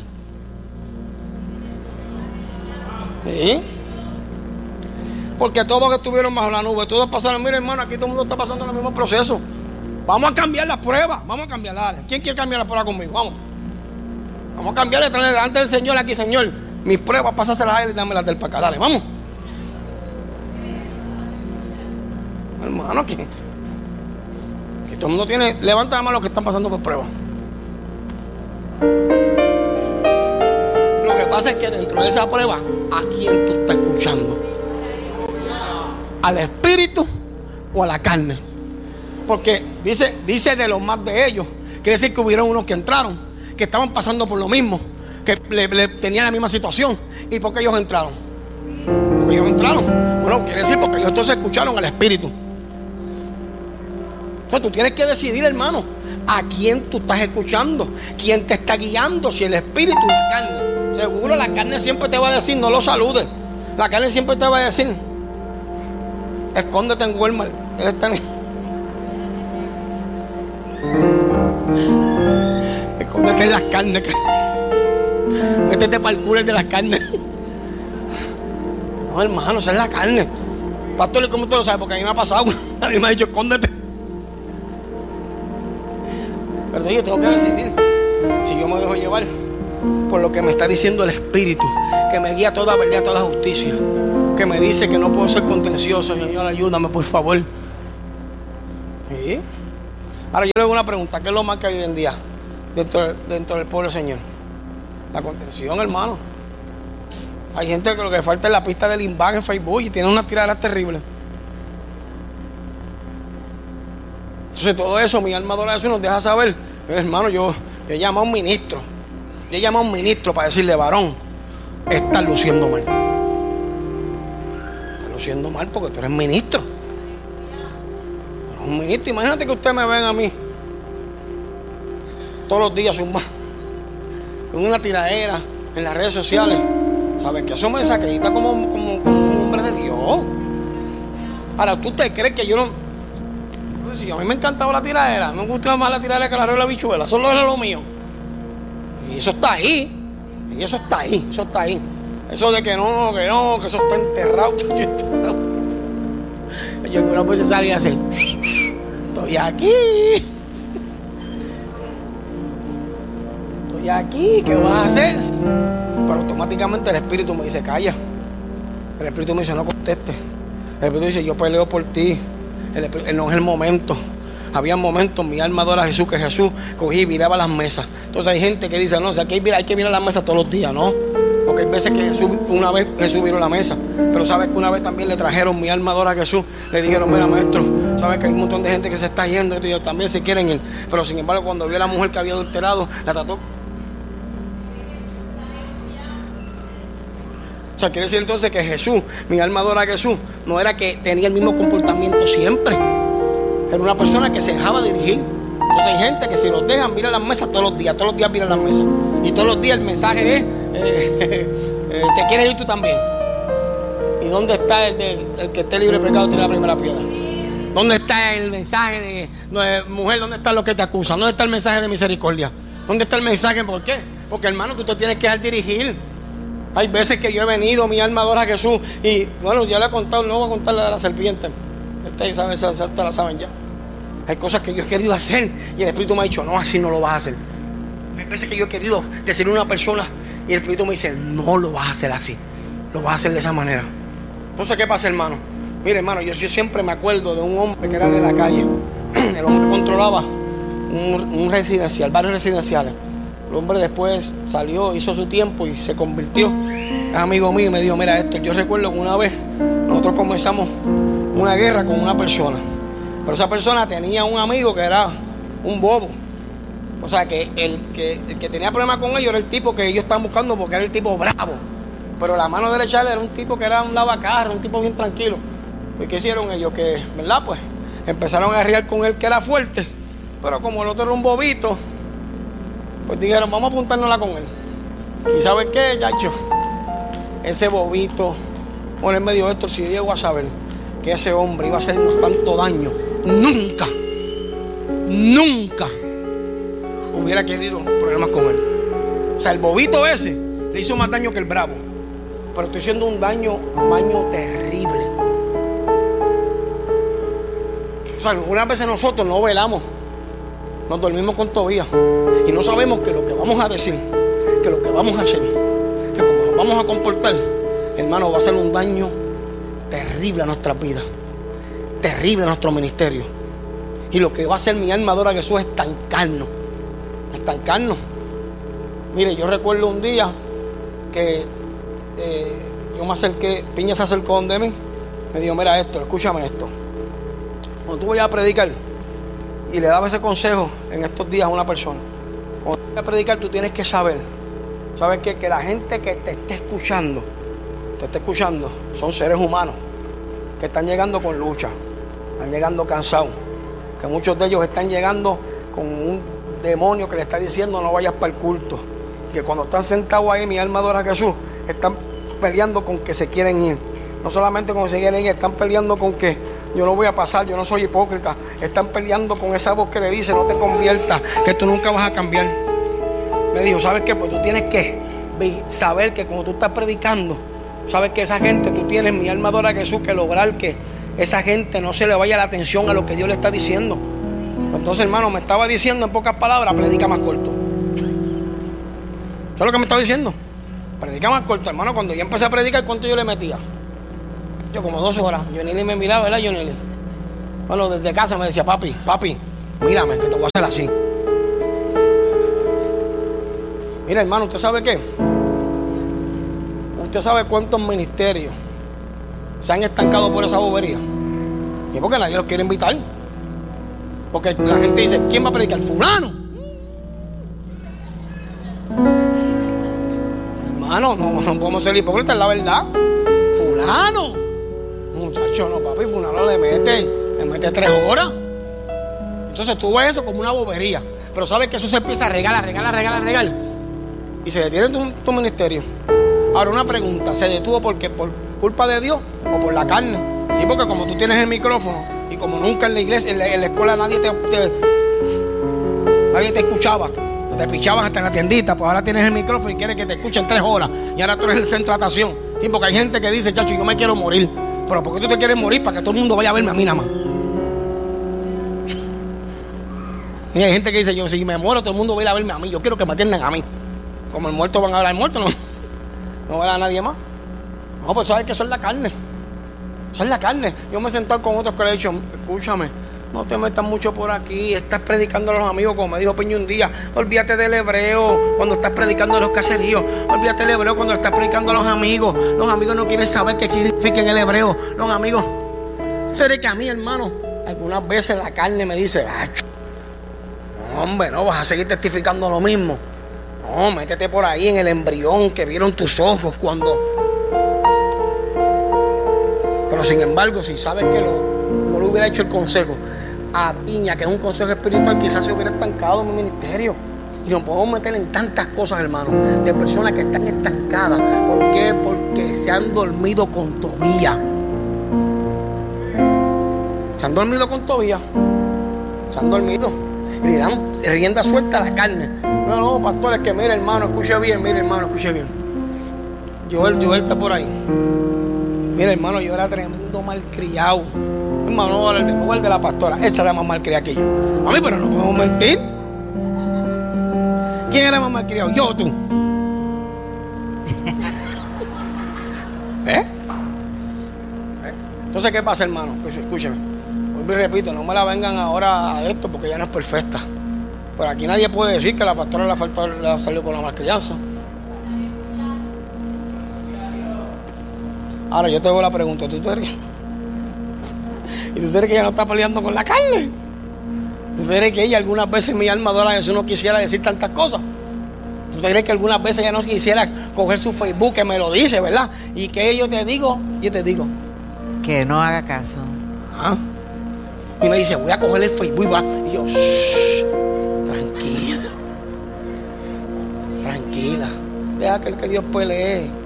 ¿Sí? Porque todos que estuvieron bajo la nube, todos pasaron. Mira, hermano, aquí todo el mundo está pasando el mismo proceso. Vamos a cambiar las pruebas. Vamos a cambiarlas. ¿Quién quiere cambiar las pruebas conmigo? Vamos. Vamos a cambiarle, traerle delante del Señor aquí, Señor. Mis pruebas, pásaselas a Él y dámelas del para acá. Dale, vamos. Hermano, que, que todo el mundo tiene. Levanta la mano los que están pasando por pruebas. Lo que pasa es que dentro de esa prueba, ¿a quién tú estás escuchando? ¿Al espíritu o a la carne? Porque dice, dice de los más de ellos. Quiere decir que hubieron unos que entraron, que estaban pasando por lo mismo, que le, le tenían la misma situación. ¿Y por qué ellos entraron? Porque ellos entraron. Bueno, quiere decir porque ellos entonces escucharon al espíritu. Entonces tú tienes que decidir, hermano, a quién tú estás escuchando, quién te está guiando, si el espíritu o la carne. Seguro la carne siempre te va a decir, no lo saludes. La carne siempre te va a decir, escóndete en Walmart. Él está en... Escóndete en las carnes. Métete para el culo de las carnes. No, hermano, esa es la carne. Pastor, ¿y cómo usted lo sabe? Porque a mí me ha pasado. A mí me ha dicho, escóndete. Pero sí, yo tengo que decidir si yo me dejo llevar por lo que me está diciendo el Espíritu, que me guía a toda verdad, a toda justicia. que me dice que no puedo ser contencioso. Señor, ayúdame, por favor. ¿Sí? Ahora yo le hago una pregunta. ¿Qué es lo más que hay hoy en día dentro, dentro del pueblo del Señor? La contención, hermano. Hay gente que lo que falta es la pista del Inbac en Facebook y tiene una tirada terrible. Entonces todo eso, mi alma adora eso y nos deja saber. Pero, hermano, yo, yo llamo a un ministro. Yo llamo a un ministro para decirle: varón, estás luciendo mal. Estás luciendo mal porque tú eres ministro. Eres un ministro. Imagínate que ustedes me ven a mí todos los días con una tiradera en las redes sociales. ¿Sabes? Que eso me desacredita como, como, como un hombre de Dios. Ahora, ¿tú te crees que yo no? Pues si a mí me encantaba la tiradera, me gustaba más la tiradera que la regla bichuela. Eso era lo mío. Y eso está ahí. Y eso está ahí. Eso está ahí. Eso de que no, que no, que eso está enterrado. Yo algunas veces salía así. Estoy aquí. Estoy aquí. ¿Qué vas a hacer? Pero automáticamente el Espíritu me dice: calla. El Espíritu me dice: no conteste. El Espíritu dice: yo peleo por ti. El Espíritu, no es el momento. Había momentos, mi alma adora a Jesús, que Jesús cogía y viraba las mesas. Entonces hay gente que dice: no, o sea, que hay, hay que virar las mesas todos los días, ¿no? Porque hay veces que Jesús, una vez Jesús viró la mesa. Pero sabes que una vez también le trajeron mi alma adora a Jesús. Le dijeron: mira, maestro, sabes que hay un montón de gente que se está yendo y ellos también se quieren ir. Pero sin embargo, cuando vio a la mujer que había adulterado, la trató. O sea, quiere decir entonces que Jesús, mi alma adora a Jesús, no era que tenía el mismo comportamiento siempre. Era una persona que se dejaba dirigir. Entonces hay gente que si los dejan, mira las mesas todos los días, todos los días mira las mesas. Y todos los días el mensaje es: eh, eh, ¿te quieres ir tú también? ¿Y dónde está el, de, el que esté libre de pecado tira la primera piedra? ¿Dónde está el mensaje de, de mujer? ¿Dónde está lo que te acusa? ¿Dónde está el mensaje de misericordia? ¿Dónde está el mensaje? ¿Por qué? Porque, hermano, tú te tienes que dejar dirigir. Hay veces que yo he venido, mi alma adora a Jesús. Y bueno, ya le he contado, no voy a contar la de la serpiente. Ustedes saben, esa, esa, la saben ya. Hay cosas que yo he querido hacer y el Espíritu me ha dicho: no, así no lo vas a hacer. Hay veces que yo he querido decirle a una persona y el Espíritu me dice: no lo vas a hacer así, lo vas a hacer de esa manera. Entonces, ¿qué pasa, hermano? Mire, hermano, yo, yo siempre me acuerdo de un hombre que era de la calle. El hombre controlaba un, un residencial, varios residenciales. El hombre después salió, hizo su tiempo y se convirtió. Es amigo mío y me dijo: mira esto, yo recuerdo que una vez nosotros comenzamos una guerra con una persona. Pero esa persona tenía un amigo que era un bobo. O sea, que el que, el que tenía problemas con ellos era el tipo que ellos estaban buscando, porque era el tipo bravo. Pero la mano derecha de él era un tipo que era un lavacarro, un tipo bien tranquilo. ¿Y qué hicieron ellos? Que, ¿verdad? Pues empezaron a riar con él, que era fuerte. Pero como el otro era un bobito, pues dijeron: vamos a apuntárnosla con él. ¿Y sabes qué, chacho? Ese bobito, bueno, él me dijo: esto, si yo llego a saber que ese hombre iba a hacernos tanto daño, nunca, nunca hubiera querido problemas con él. O sea, el bobito ese le hizo más daño que el bravo. Pero estoy haciendo un daño, un daño terrible. O sea, algunas veces nosotros no velamos, nos dormimos con Tobías y no sabemos que lo que vamos a decir, que lo que vamos a hacer, que como nos vamos a comportar, hermano, va a ser un daño terrible a nuestras vidas, terrible a nuestro ministerio. Y lo que va a hacer mi alma adora a Jesús es estancarnos, estancarnos. Mire, yo recuerdo un día que eh, yo me acerqué, Piña se acercó donde mí, me dijo: mira esto, escúchame esto. Cuando tú vayas a predicar, y le daba ese consejo en estos días a una persona, cuando tú vayas a predicar, tú tienes que saber, ¿sabes qué? Que la gente que te esté escuchando, te esté escuchando, son seres humanos que están llegando con lucha, están llegando cansados, que muchos de ellos están llegando con un demonio que le está diciendo: no vayas para el culto. Y que cuando están sentados ahí, mi alma adora a Jesús, están peleando con que se quieren ir. No solamente con que se quieren ir, están peleando con que yo no voy a pasar, yo no soy hipócrita. Están peleando con esa voz que le dice: no te conviertas, que tú nunca vas a cambiar. Me dijo: ¿sabes qué? Pues tú tienes que saber que cuando tú estás predicando, sabes que esa gente, tú tienes, mi alma adora a Jesús, que lograr que esa gente no se le vaya la atención a lo que Dios le está diciendo. Entonces, hermano, me estaba diciendo en pocas palabras: predica más corto. ¿Sabes lo que me estaba diciendo? Predica más corto, hermano. Cuando yo empecé a predicar, ¿cuánto yo le metía? Yo como dos horas. Yonili me miraba, ¿verdad, Yonili? Bueno, desde casa me decía, papi, papi, mírame, que te voy a hacer así. Mira, hermano, ¿usted sabe qué? ¿Usted sabe cuántos ministerios se han estancado por esa bobería? Y es porque nadie los quiere invitar. Porque la gente dice, ¿quién va a predicar? Fulano. Hermano, no, no podemos ser hipócritas, es la verdad. Fulano. Muchacho, no, papi, fulano le mete, le mete tres horas. Entonces tú ves eso como una bobería. Pero sabes que eso se empieza a regar, a regar, a regar, a regar. Y se detiene tu, tu ministerio. Ahora una pregunta, ¿se detuvo porque por culpa de Dios o por la carne? Sí, porque como tú tienes el micrófono y como nunca en la iglesia, en la, en la escuela nadie te, te nadie te escuchaba, te pichabas hasta en la tiendita, pues ahora tienes el micrófono y quieres que te escuchen tres horas y ahora tú eres el centro de atención. Sí, porque hay gente que dice, chacho, yo me quiero morir. Pero ¿por qué tú te quieres morir? Para que todo el mundo vaya a verme a mí nada más. Y hay gente que dice, yo si me muero todo el mundo va a ir a verme a mí, yo quiero que me atiendan a mí. Como el muerto van a hablar al muerto, no, no va a hablar a nadie más. No, pues sabes que eso es la carne. Eso es la carne. Yo me he sentado con otros que le he dicho, escúchame, no te metas mucho por aquí, estás predicando a los amigos, como me dijo Peña un día, olvídate del hebreo cuando estás predicando a los caseríos, olvídate del hebreo cuando estás predicando a los amigos. Los amigos no quieren saber qué significa en el hebreo. Los amigos, ustedes que a mí, hermano, algunas veces la carne me dice, ay, hombre, no vas a seguir testificando lo mismo. No, métete por ahí en el embrión que vieron tus ojos cuando... Pero sin embargo, si sabes que lo, no le hubiera hecho el consejo a Piña, que es un consejo espiritual, quizás se hubiera estancado en mi ministerio. Y nos podemos meter en tantas cosas, hermano, de personas que están estancadas. ¿Por qué? Porque se han dormido con Tobías. Se han dormido con Tobías. Se han dormido. Y le dan rienda suelta a la carne. No, no, pastor, es que mire, hermano, escuche bien, mire, hermano, escuche bien. Joel, Joel está por ahí. Mira, hermano, yo era tremendo malcriado. Hermano, no voy a hablar de, de la pastora. Esa era más malcriada que yo. A mí, pero no podemos mentir. ¿Quién era más malcriado? Yo o tú. ¿Eh? ¿Eh? Entonces, ¿qué pasa, hermano? Pues, escúcheme. Vuelvo y repito, no me la vengan ahora a esto porque ya no es perfecta. Pero aquí nadie puede decir que la pastora le ha faltado, le ha salido con la malcrianza. Ahora yo te hago la pregunta, ¿tú te crees? ¿Y tú crees que ella no está peleando con la carne? ¿Tú crees que ella algunas veces mi alma adora Jesús no quisiera decir tantas cosas? ¿Tú te crees que algunas veces ella no quisiera coger su Facebook, que me lo dice, ¿verdad? Y que yo te digo, yo te digo. Que no haga caso. ¿Ah? Y me dice, voy a coger el Facebook, ¿va? Y yo, shh, tranquila. Tranquila. Deja que, que Dios pelee.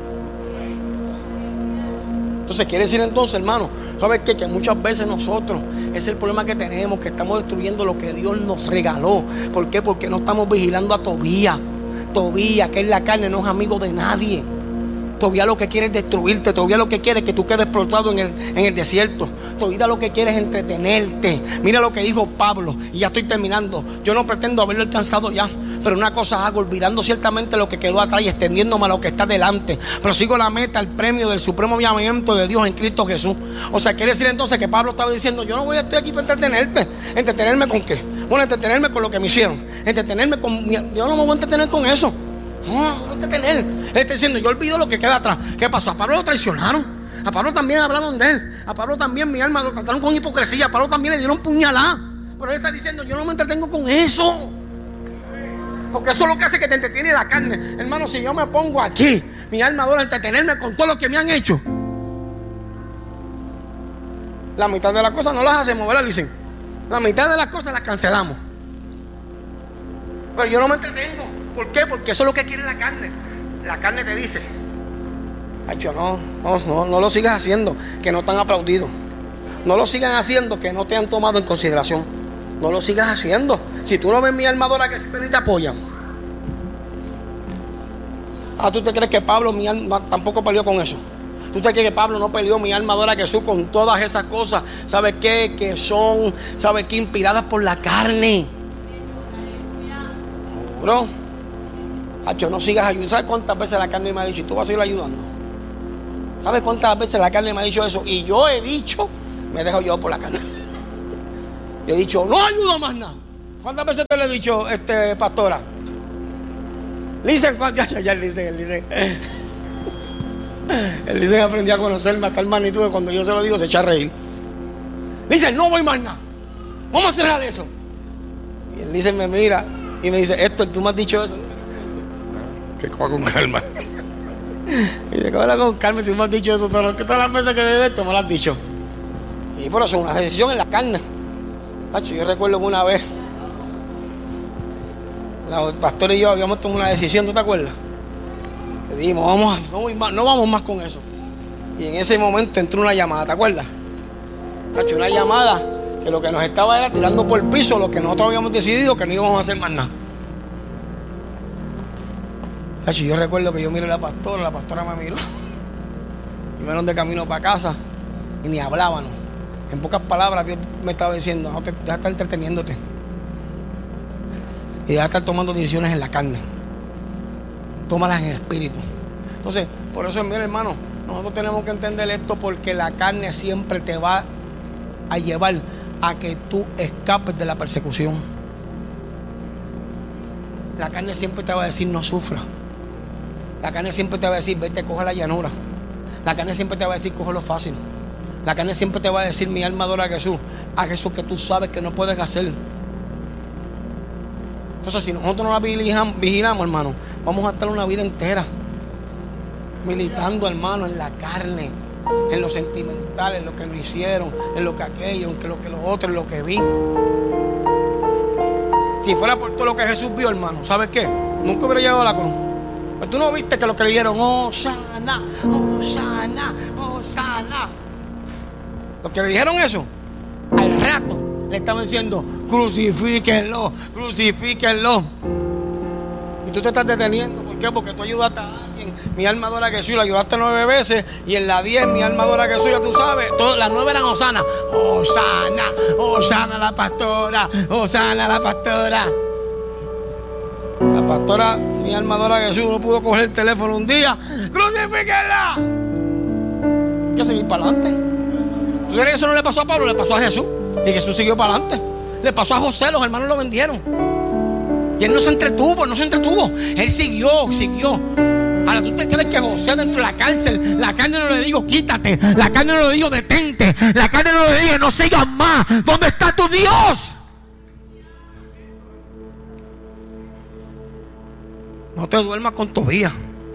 Entonces quiere decir entonces, hermano, ¿sabes qué? Que muchas veces nosotros, ese es el problema que tenemos, que estamos destruyendo lo que Dios nos regaló. ¿Por qué? Porque no estamos vigilando a Tobías. Tobías, que es la carne, no es amigo de nadie. Tobías lo que quiere es destruirte. Tobías lo que quiere es que tú quedes explotado en el, en el desierto. Tobías lo que quiere es entretenerte. Mira lo que dijo Pablo, y ya estoy terminando. Yo no pretendo haberlo alcanzado ya, pero una cosa hago, olvidando ciertamente lo que quedó atrás y extendiéndome a lo que está delante. Pero sigo la meta, el premio del supremo llamamiento de Dios en Cristo Jesús. O sea, quiere decir entonces que Pablo estaba diciendo, yo no voy a estar aquí para entretenerte. ¿Entretenerme con qué? Bueno, entretenerme con lo que me hicieron. Entretenerme con... Yo no me voy a entretener con eso. No, no voy a entretener. Él está diciendo, yo olvido lo que queda atrás. ¿Qué pasó? A Pablo lo traicionaron. A Pablo también hablaron de él. A Pablo también mi alma lo trataron con hipocresía. A Pablo también le dieron puñalada. Pero él está diciendo, yo no me entretengo con eso. Porque eso es lo que hace que te entretiene la carne. Hermano, si yo me pongo aquí, mi alma adora entretenerme con todo lo que me han hecho. La mitad de las cosas no las hacemos, ¿verdad? Dicen, la mitad de las cosas las cancelamos. Pero yo no me entretengo. ¿Por qué? Porque eso es lo que quiere la carne. La carne te dice, ay, yo no, no, no, no lo sigas haciendo, que no te han aplaudido. No lo sigan haciendo, que no te han tomado en consideración. No lo sigas haciendo. Si tú no ves mi armadura que siempre te apoyan. Ah, ¿tú te crees que Pablo mi alma tampoco peleó con eso? ¿Tú te crees que Pablo no peleó mi alma adora a Jesús con todas esas cosas? ¿Sabes qué? Que son, ¿sabes qué? Inspiradas por la carne.¿Seguro? Hacho, no sigas ayudando. ¿Sabes cuántas veces la carne me ha dicho, y tú vas a seguir ayudando? ¿Sabes cuántas veces la carne me ha dicho eso? Y yo he dicho, me he dejado llevar por la carne. Yo he dicho, no ayudo más nada. ¿Cuántas veces te lo he dicho, este, pastora? Dicen, ya, ya, ya, dicen, él dice. Él dice que aprendió a conocerme hasta el magnitud que cuando yo se lo digo se echa a reír. Dice, no voy más nada. Vamos a cerrar eso. Y él dice, me mira y me dice, Héctor, tú me has dicho eso. Que coja con calma. Y dice, coja con calma si tú me has dicho eso. Todas las veces que de esto me lo has dicho. Y por eso es una decisión en la carne. Pacho, yo recuerdo que una vez el pastor y yo habíamos tomado una decisión, ¿tú te acuerdas? Le dijimos, vamos a, no, voy más, no vamos más con eso. Y en ese momento entró una llamada, ¿te acuerdas? Pacho, una llamada que lo que nos estaba era tirando por el piso lo que nosotros habíamos decidido que no íbamos a hacer más nada. Pacho, yo recuerdo que yo miré a la pastora, la pastora me miró. Y me dieron de camino para casa y ni hablábamos. En pocas palabras, Dios me estaba diciendo, no te, deja de estar entreteniéndote. Y deja de estar tomando decisiones en la carne. Tómalas en el espíritu. Entonces, por eso, mira, hermano, nosotros tenemos que entender esto porque la carne siempre te va a llevar a que tú escapes de la persecución. La carne siempre te va a decir, no sufra. La carne siempre te va a decir, vete, coge la llanura. La carne siempre te va a decir, coge lo fácil. La carne siempre te va a decir, mi alma adora a Jesús, a Jesús que tú sabes que no puedes hacer. Entonces, si nosotros no la vigilamos, vigilamos, hermano, vamos a estar una vida entera militando, hermano, en la carne, en lo sentimental, en lo que nos hicieron, en lo que aquello, en lo que los otros, en lo que vi. Si fuera por todo lo que Jesús vio, hermano, ¿sabes qué? Nunca hubiera llegado a la cruz. Pero tú no viste que lo que le dieron, oh, sana, oh, sana, oh, sana. Los que le dijeron eso, al rato le estaban diciendo, crucifíquenlo, crucifíquenlo. Y tú te estás deteniendo. ¿Por qué? Porque tú ayudaste a alguien. Mi alma adora a Jesús, la ayudaste nueve veces. Y en la diez, mi alma adora a Jesús, ya tú sabes. Todas las nueve eran Osana. Osana, Osana la pastora, Osana la pastora. La pastora, mi alma adora a Jesús, no pudo coger el teléfono un día. ¡Crucifíquenla! Hay que seguir para adelante. ¿Tú crees que eso no le pasó a Pablo? Le pasó a Jesús. Y Jesús siguió para adelante. Le pasó a José, los hermanos lo vendieron. Y él no se entretuvo, no se entretuvo. Él siguió, siguió. Ahora, ¿tú te crees que José dentro de la cárcel, la carne no le dijo quítate, la carne no le dijo detente, la carne no le dijo no sigas más? ¿Dónde está tu Dios? No te duermas con Tobías,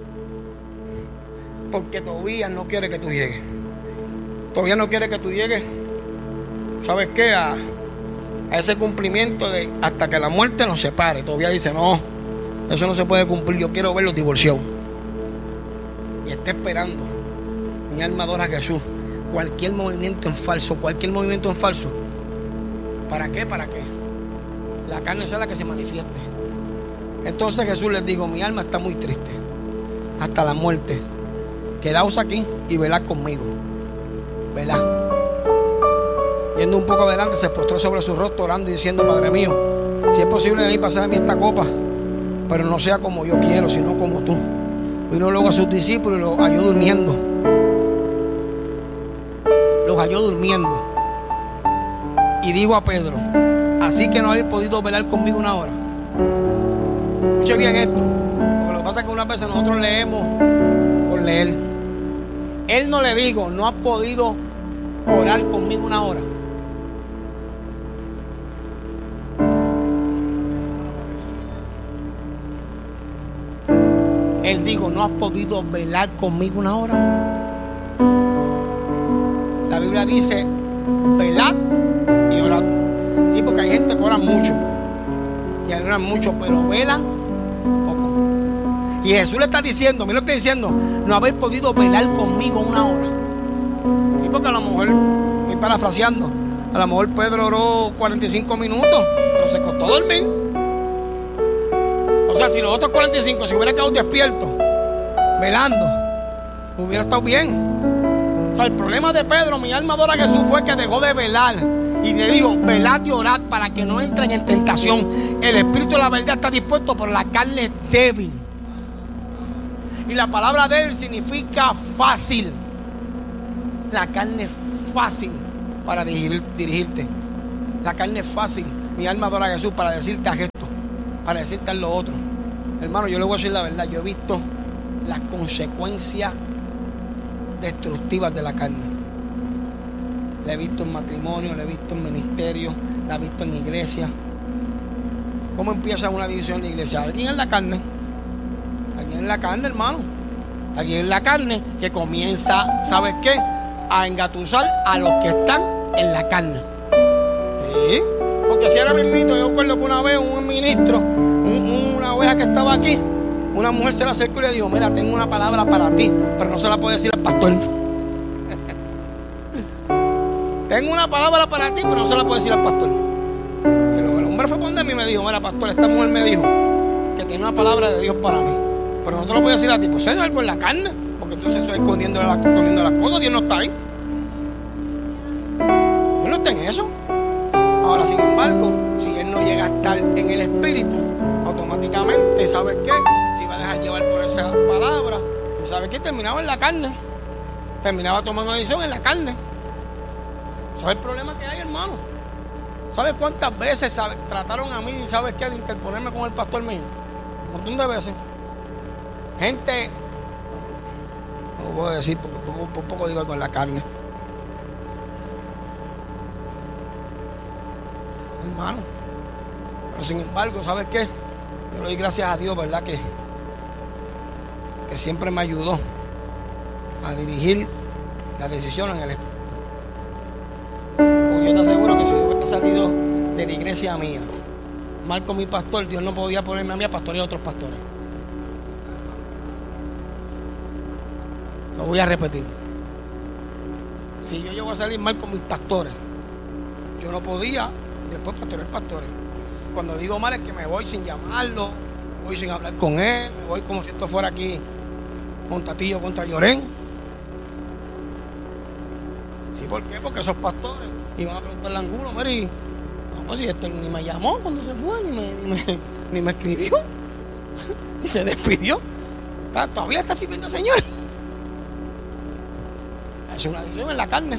porque Tobías no quiere que tú llegues. Tobías no quiere que tú llegues, ¿sabes qué? A, a ese cumplimiento de hasta que la muerte nos separe. Tobías dice, no, eso no se puede cumplir, yo quiero verlos divorciados. Y está esperando. Mi alma adora a Jesús. Cualquier movimiento en falso, cualquier movimiento en falso. ¿Para qué? ¿Para qué? La carne sea la que se manifieste. Entonces Jesús les dijo, mi alma está muy triste hasta la muerte. Quedaos aquí y velad conmigo. Velad. Yendo un poco adelante, se postró sobre su rostro orando y diciendo, Padre mío, si es posible de mí pasar de mí esta copa, pero no sea como yo quiero, sino como tú. Vino luego a sus discípulos y los halló durmiendo. Los halló durmiendo. Y dijo a Pedro, así que no habéis podido velar conmigo una hora. Escuche bien esto, porque lo que pasa es que unas veces nosotros leemos por leer. Él no le dijo, no has podido orar conmigo una hora. Él dijo, no has podido velar conmigo una hora. La Biblia dice, velad y orad. Sí, porque hay gente que ora mucho y oran mucho, pero velan poco. Y Jesús le está diciendo, mira lo que está diciendo, no habéis podido velar conmigo una hora. Sí, porque a lo mejor, estoy parafraseando, a lo mejor Pedro oró cuarenta y cinco minutos, pero se costó dormir. O sea, si los otros cuarenta y cinco se hubiera quedado despierto, velando, hubiera estado bien. O sea, el problema de Pedro, mi alma adora a Jesús, fue que dejó de velar. Y le digo, velad y orad para que no entren en tentación. El espíritu de la verdad está dispuesto, pero la carne es débil. Y la palabra débil significa fácil. La carne es fácil para dirigir, dirigirte. La carne es fácil. Mi alma adora a Jesús para decirte a esto, para decirte a lo otro. Hermano, yo le voy a decir la verdad. Yo he visto las consecuencias destructivas de la carne. La he visto en matrimonio, la he visto en ministerio, la he visto en iglesia. ¿Cómo empieza una división en la iglesia? Alguien en la carne. Alguien en la carne, hermano. Alguien en la carne que comienza, ¿sabes qué? A engatusar a los que están en la carne. ¿Sí? Porque si ahora mismo, yo recuerdo que una vez un ministro, un, una oveja que estaba aquí, una mujer se le acercó y le dijo: mira, tengo una palabra para ti, pero no se la puede decir al pastor. Tengo una palabra para ti, pero no se la puede decir al pastor. Y el hombre fue con él y me dijo: mira, pastor, esta mujer me dijo que tiene una palabra de Dios para mí, pero no te lo puedo decir a ti. Pues es algo en la carne, porque entonces estoy escondiendo las, escondiendo las cosas. Dios no está ahí. Dios no está en eso. Ahora, sin embargo, si él no llega a estar en el espíritu, automáticamente, ¿sabes qué? Si va a dejar llevar por esa palabra, ¿sabes qué? Terminaba en la carne. Terminaba tomando decisión en la carne. ¿Sabes el problema que hay, hermano? ¿Sabes cuántas veces sabe, trataron a mí, ¿sabes qué? De interponerme con el pastor mío. Un montón de veces. Gente, no lo puedo decir porque por, por poco digo algo en la carne. Hermano. Pero sin embargo, ¿sabes qué? Yo le doy gracias a Dios, ¿verdad? Que, que siempre me ayudó a dirigir la decisión en el espíritu. Porque yo te aseguro que si yo hubiera salido de la iglesia mía, mal con mi pastor, Dios no podía ponerme a mí a pastorear a otros pastores. Lo voy a repetir. Si yo llego a salir mal con mis pastores, yo no podía después pastorear pastores. Cuando digo mal es que me voy sin llamarlo, voy sin hablar con él, me voy como si esto fuera aquí Montatillo contra Llorén. ¿Sí? ¿Por qué? Porque esos pastores iban a preguntarle al ángulo, Mary, no, pues si esto ni me llamó cuando se fue, ni me, ni me, ni me escribió, y se despidió. Está, todavía está sirviendo al Señor. Es una decisión en la carne.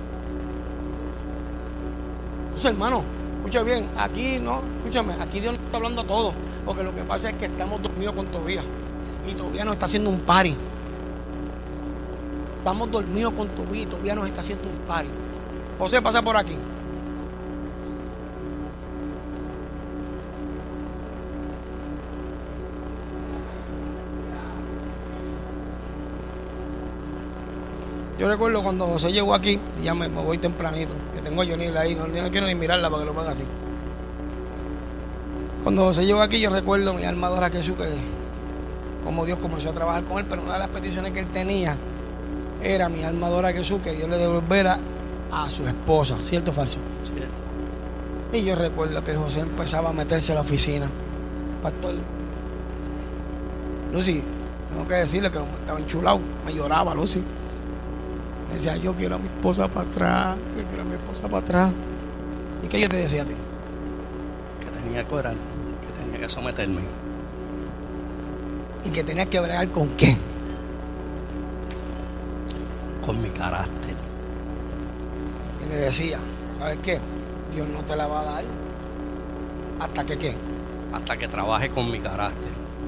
Entonces, hermano, escucha bien, aquí no, escúchame, aquí Dios nos está hablando a todos, porque lo que pasa es que estamos dormidos con Tobías, y Tobías nos está haciendo un party. Estamos dormidos con Tobías y Tobías nos está haciendo un party. José, pasa por aquí. Yo recuerdo cuando José llegó aquí, y ya me, me voy tempranito, que tengo a Jonil ahí, no, no quiero ni mirarla para que lo ponga así. Cuando José llegó aquí, yo recuerdo mi alma adora a Jesús, que como Dios comenzó a trabajar con él, pero una de las peticiones que él tenía era: mi alma adora a Jesús, que Dios le devolviera a su esposa. ¿Cierto o falso? Cierto. Y yo recuerdo que José empezaba a meterse a la oficina. Pastor Lucy, tengo que decirle que estaba enchulado, me lloraba Lucy. Me decía: yo quiero a mi esposa para atrás, yo quiero a mi esposa para atrás. ¿Y qué yo te decía a ti? Que tenía que orar, que tenía que someterme. ¿Y que tenías que bregar con qué? Con mi carácter. Y le decía: ¿sabes qué? Dios no te la va a dar hasta que qué. Hasta que trabaje con mi carácter.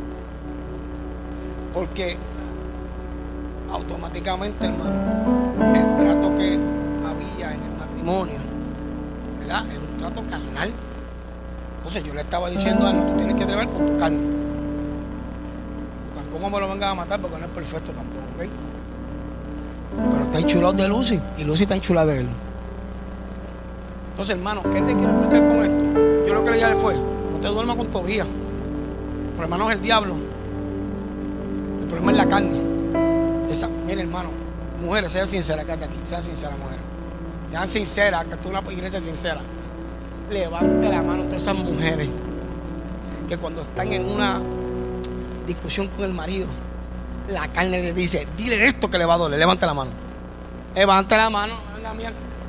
Porque automáticamente, hermano, el trato que había en el matrimonio, ¿verdad? Era un trato carnal. Entonces yo le estaba diciendo a él: no, tú tienes que trabajar con tu carne. Tampoco me lo vengan a matar porque no es perfecto tampoco, ¿ok? Pero está enchulado de Lucy y Lucy está enchulada de él. Entonces, hermano, ¿qué te quiero explicar con esto? Yo lo que le dije fue: no te duermas con Tobías. El problema no es el diablo, el problema es la carne. Esa, mira, hermano, mujeres, sean sinceras, quédate aquí, sean sinceras, mujeres. Sean sinceras, que tú una iglesia sincera. Levante la mano a todas esas mujeres que cuando están en una discusión con el marido, la carne le dice: dile esto que le va a doler. Levante la mano. Levante la mano, la mía.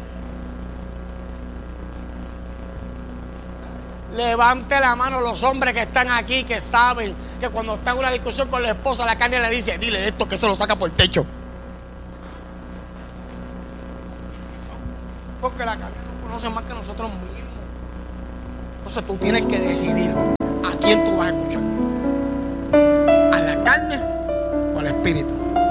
Levante la mano los hombres que están aquí, que saben que cuando está en una discusión con la esposa, la carne le dice: dile esto que se lo saca por el techo. porque la carne no conoce más que nosotros mismos. Entonces tú tienes que decidir a quién tú vas a escuchar. ¿A la carne o al espíritu?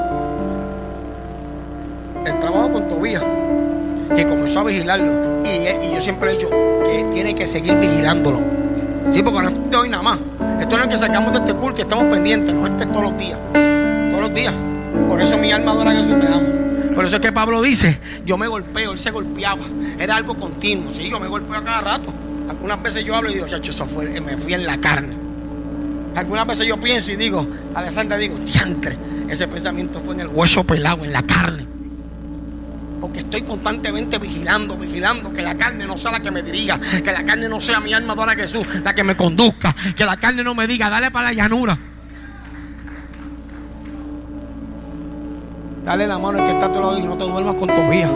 El trabajo con Tobías, que comenzó a vigilarlo, y, y yo siempre he dicho que tiene que seguir vigilándolo. Sí, porque no es de hoy nada más. Esto no es que sacamos de este culto y estamos pendientes, no, es que todos los días, todos los días. Por eso mi alma adora a Jesús, te amo. Por eso es que Pablo dice, yo me golpeo, él se golpeaba, era algo continuo. Sí, yo me golpeo a cada rato. Algunas veces yo hablo y digo, chacho, eso fue, me fui en la carne. Algunas veces yo pienso y digo, Alessandra, digo, diantre, ese pensamiento fue en el hueso pelado, en la carne. Porque estoy constantemente vigilando, vigilando que la carne no sea la que me dirija, que la carne no sea mi alma adora a Jesús, la que me conduzca, que la carne no me diga, dale para la llanura. Dale la mano al que está a tu lado y no te duermas con Tobías.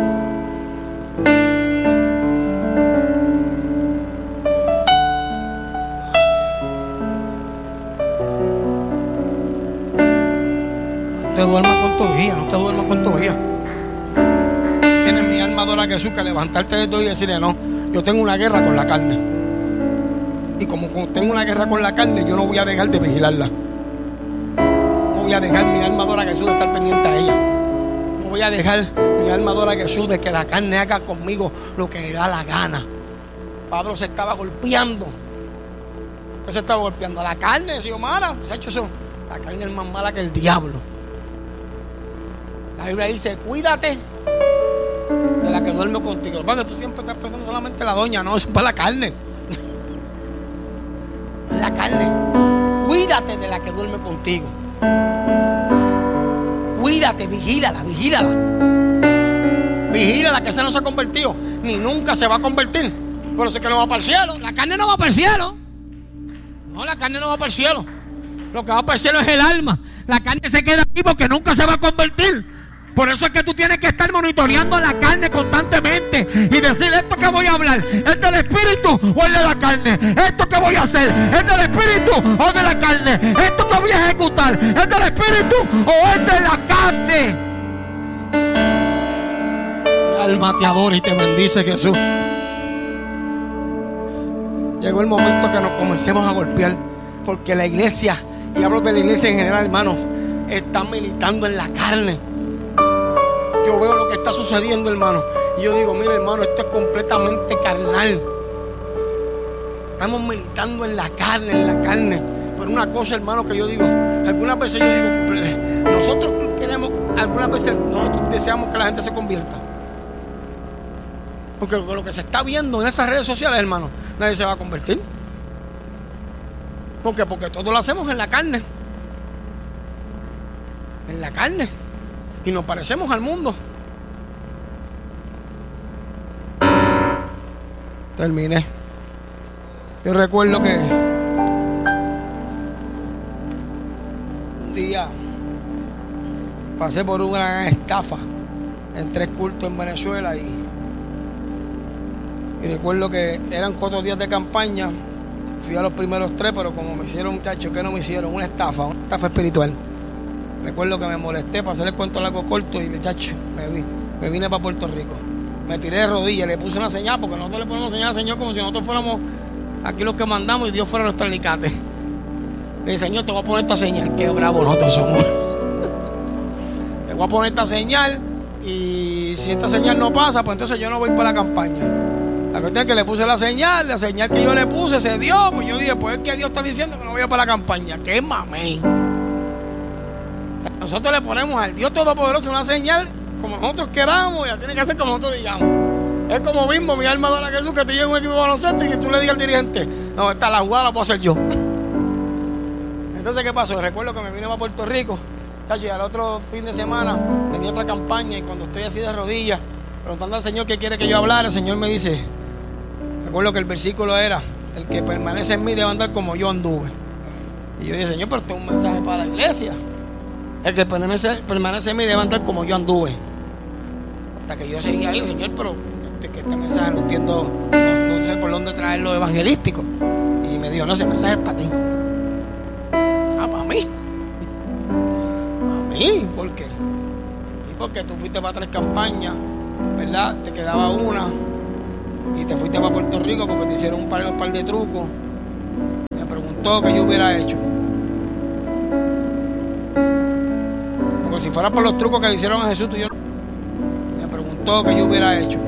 No te duermas con Tobías, no te duermas con Tobías. Tienes mi alma adora a Jesús que levantarte de todo y decirle, no, yo tengo una guerra con la carne. Y como tengo una guerra con la carne, yo no voy a dejar de vigilarla. No voy a dejar mi alma adora a Jesús de estar pendiente a ella. No voy a dejar mi alma adora a Jesús de que la carne haga conmigo lo que le da la gana. Pablo se estaba golpeando. ¿Qué se estaba golpeando? A la carne, Xiomara. Se ha hecho eso. La carne es más mala que el diablo. La Biblia dice, cuídate de la que duerme contigo. Porque tú siempre estás pensando solamente en la doña. No, eso es para la carne. Es la carne. Cuídate de la que duerme contigo. Cuídate, vigílala, vigílala. Vigílala, que esa no se ha convertido, ni nunca se va a convertir. Por eso es que no va para el cielo. La carne no va para el cielo. No, la carne no va para el cielo. Lo que va para el cielo es el alma. La carne se queda aquí porque nunca se va a convertir. Por eso es que tú tienes que estar monitoreando la carne constantemente y decir, esto que voy a hablar, ¿es del espíritu o es de la carne? Esto que voy a hacer, ¿es del espíritu o de la carne? Esto que voy a ejecutar, ¿es del espíritu o es de la carne? El alma te adora y te bendice, Jesús. Llegó el momento que nos comencemos a golpear, porque la iglesia, y hablo de la iglesia en general, hermano, está militando en la carne. Yo veo lo que está sucediendo, hermano, y yo digo, mira, hermano, esto es completamente carnal. Estamos militando en la carne, en la carne. Pero una cosa, hermano, que yo digo, algunas veces yo digo, nosotros queremos, algunas veces nosotros deseamos que la gente se convierta. Porque lo que se está viendo en esas redes sociales, hermano, nadie se va a convertir. ¿Por qué? Porque todo lo hacemos en la carne. En la carne. Y nos parecemos al mundo. Terminé. Yo recuerdo que un día pasé por una gran estafa en tres cultos en Venezuela y, y recuerdo que eran cuatro días de campaña. Fui a los primeros tres, pero como me hicieron, muchachos, ¿qué no me hicieron? Una estafa, una estafa espiritual. Recuerdo que me molesté para hacer el cuento largo corto y, muchacho, me, vi, me vine para Puerto Rico. Me tiré de rodillas, le puse una señal, porque nosotros le ponemos señal al Señor como si nosotros fuéramos aquí los que mandamos y Dios fuera nuestro alicate. Le dije, Señor, te voy a poner esta señal. Qué bravo nosotros somos. Te voy a poner esta señal y si esta señal no pasa, pues entonces yo no voy para la campaña. La cuestión es que le puse la señal, la señal que yo le puse se dio, pues yo dije, pues es que Dios está diciendo que no voy a para la campaña. ¡Qué mamey! O sea, nosotros le ponemos al Dios Todopoderoso una señal como nosotros queramos y la tiene que hacer como nosotros digamos. Es como mismo, mi alma adora a Jesús, que tú llegues a un equipo de baloncesto y que tú le digas al dirigente, no, esta la jugada la puedo hacer yo. Entonces, ¿qué pasó? Recuerdo que me vine a Puerto Rico, chacho, y al otro fin de semana tenía otra campaña y cuando estoy así de rodillas, preguntando al Señor qué quiere que yo hablara, el Señor me dice, recuerdo que el versículo era, el que permanece en mí debe andar como yo anduve. Y yo dije, Señor, pero esto es un mensaje para la iglesia. El que permanece, permanece en mí debe andar como yo anduve. Hasta que yo seguía ahí, Señor, pero este, que este mensaje no entiendo, no, no sé por dónde traerlo evangelístico. Y me dijo, no, ese mensaje es para ti. Ah, para mí. Para mí, ¿por qué? Y porque tú fuiste para tres campañas, ¿verdad? Te quedaba una y te fuiste para Puerto Rico porque te hicieron un par, un par de trucos. Me preguntó qué yo hubiera hecho. Como si fuera por los trucos que le hicieron a Jesús, tú y yo. Me preguntó qué yo hubiera hecho.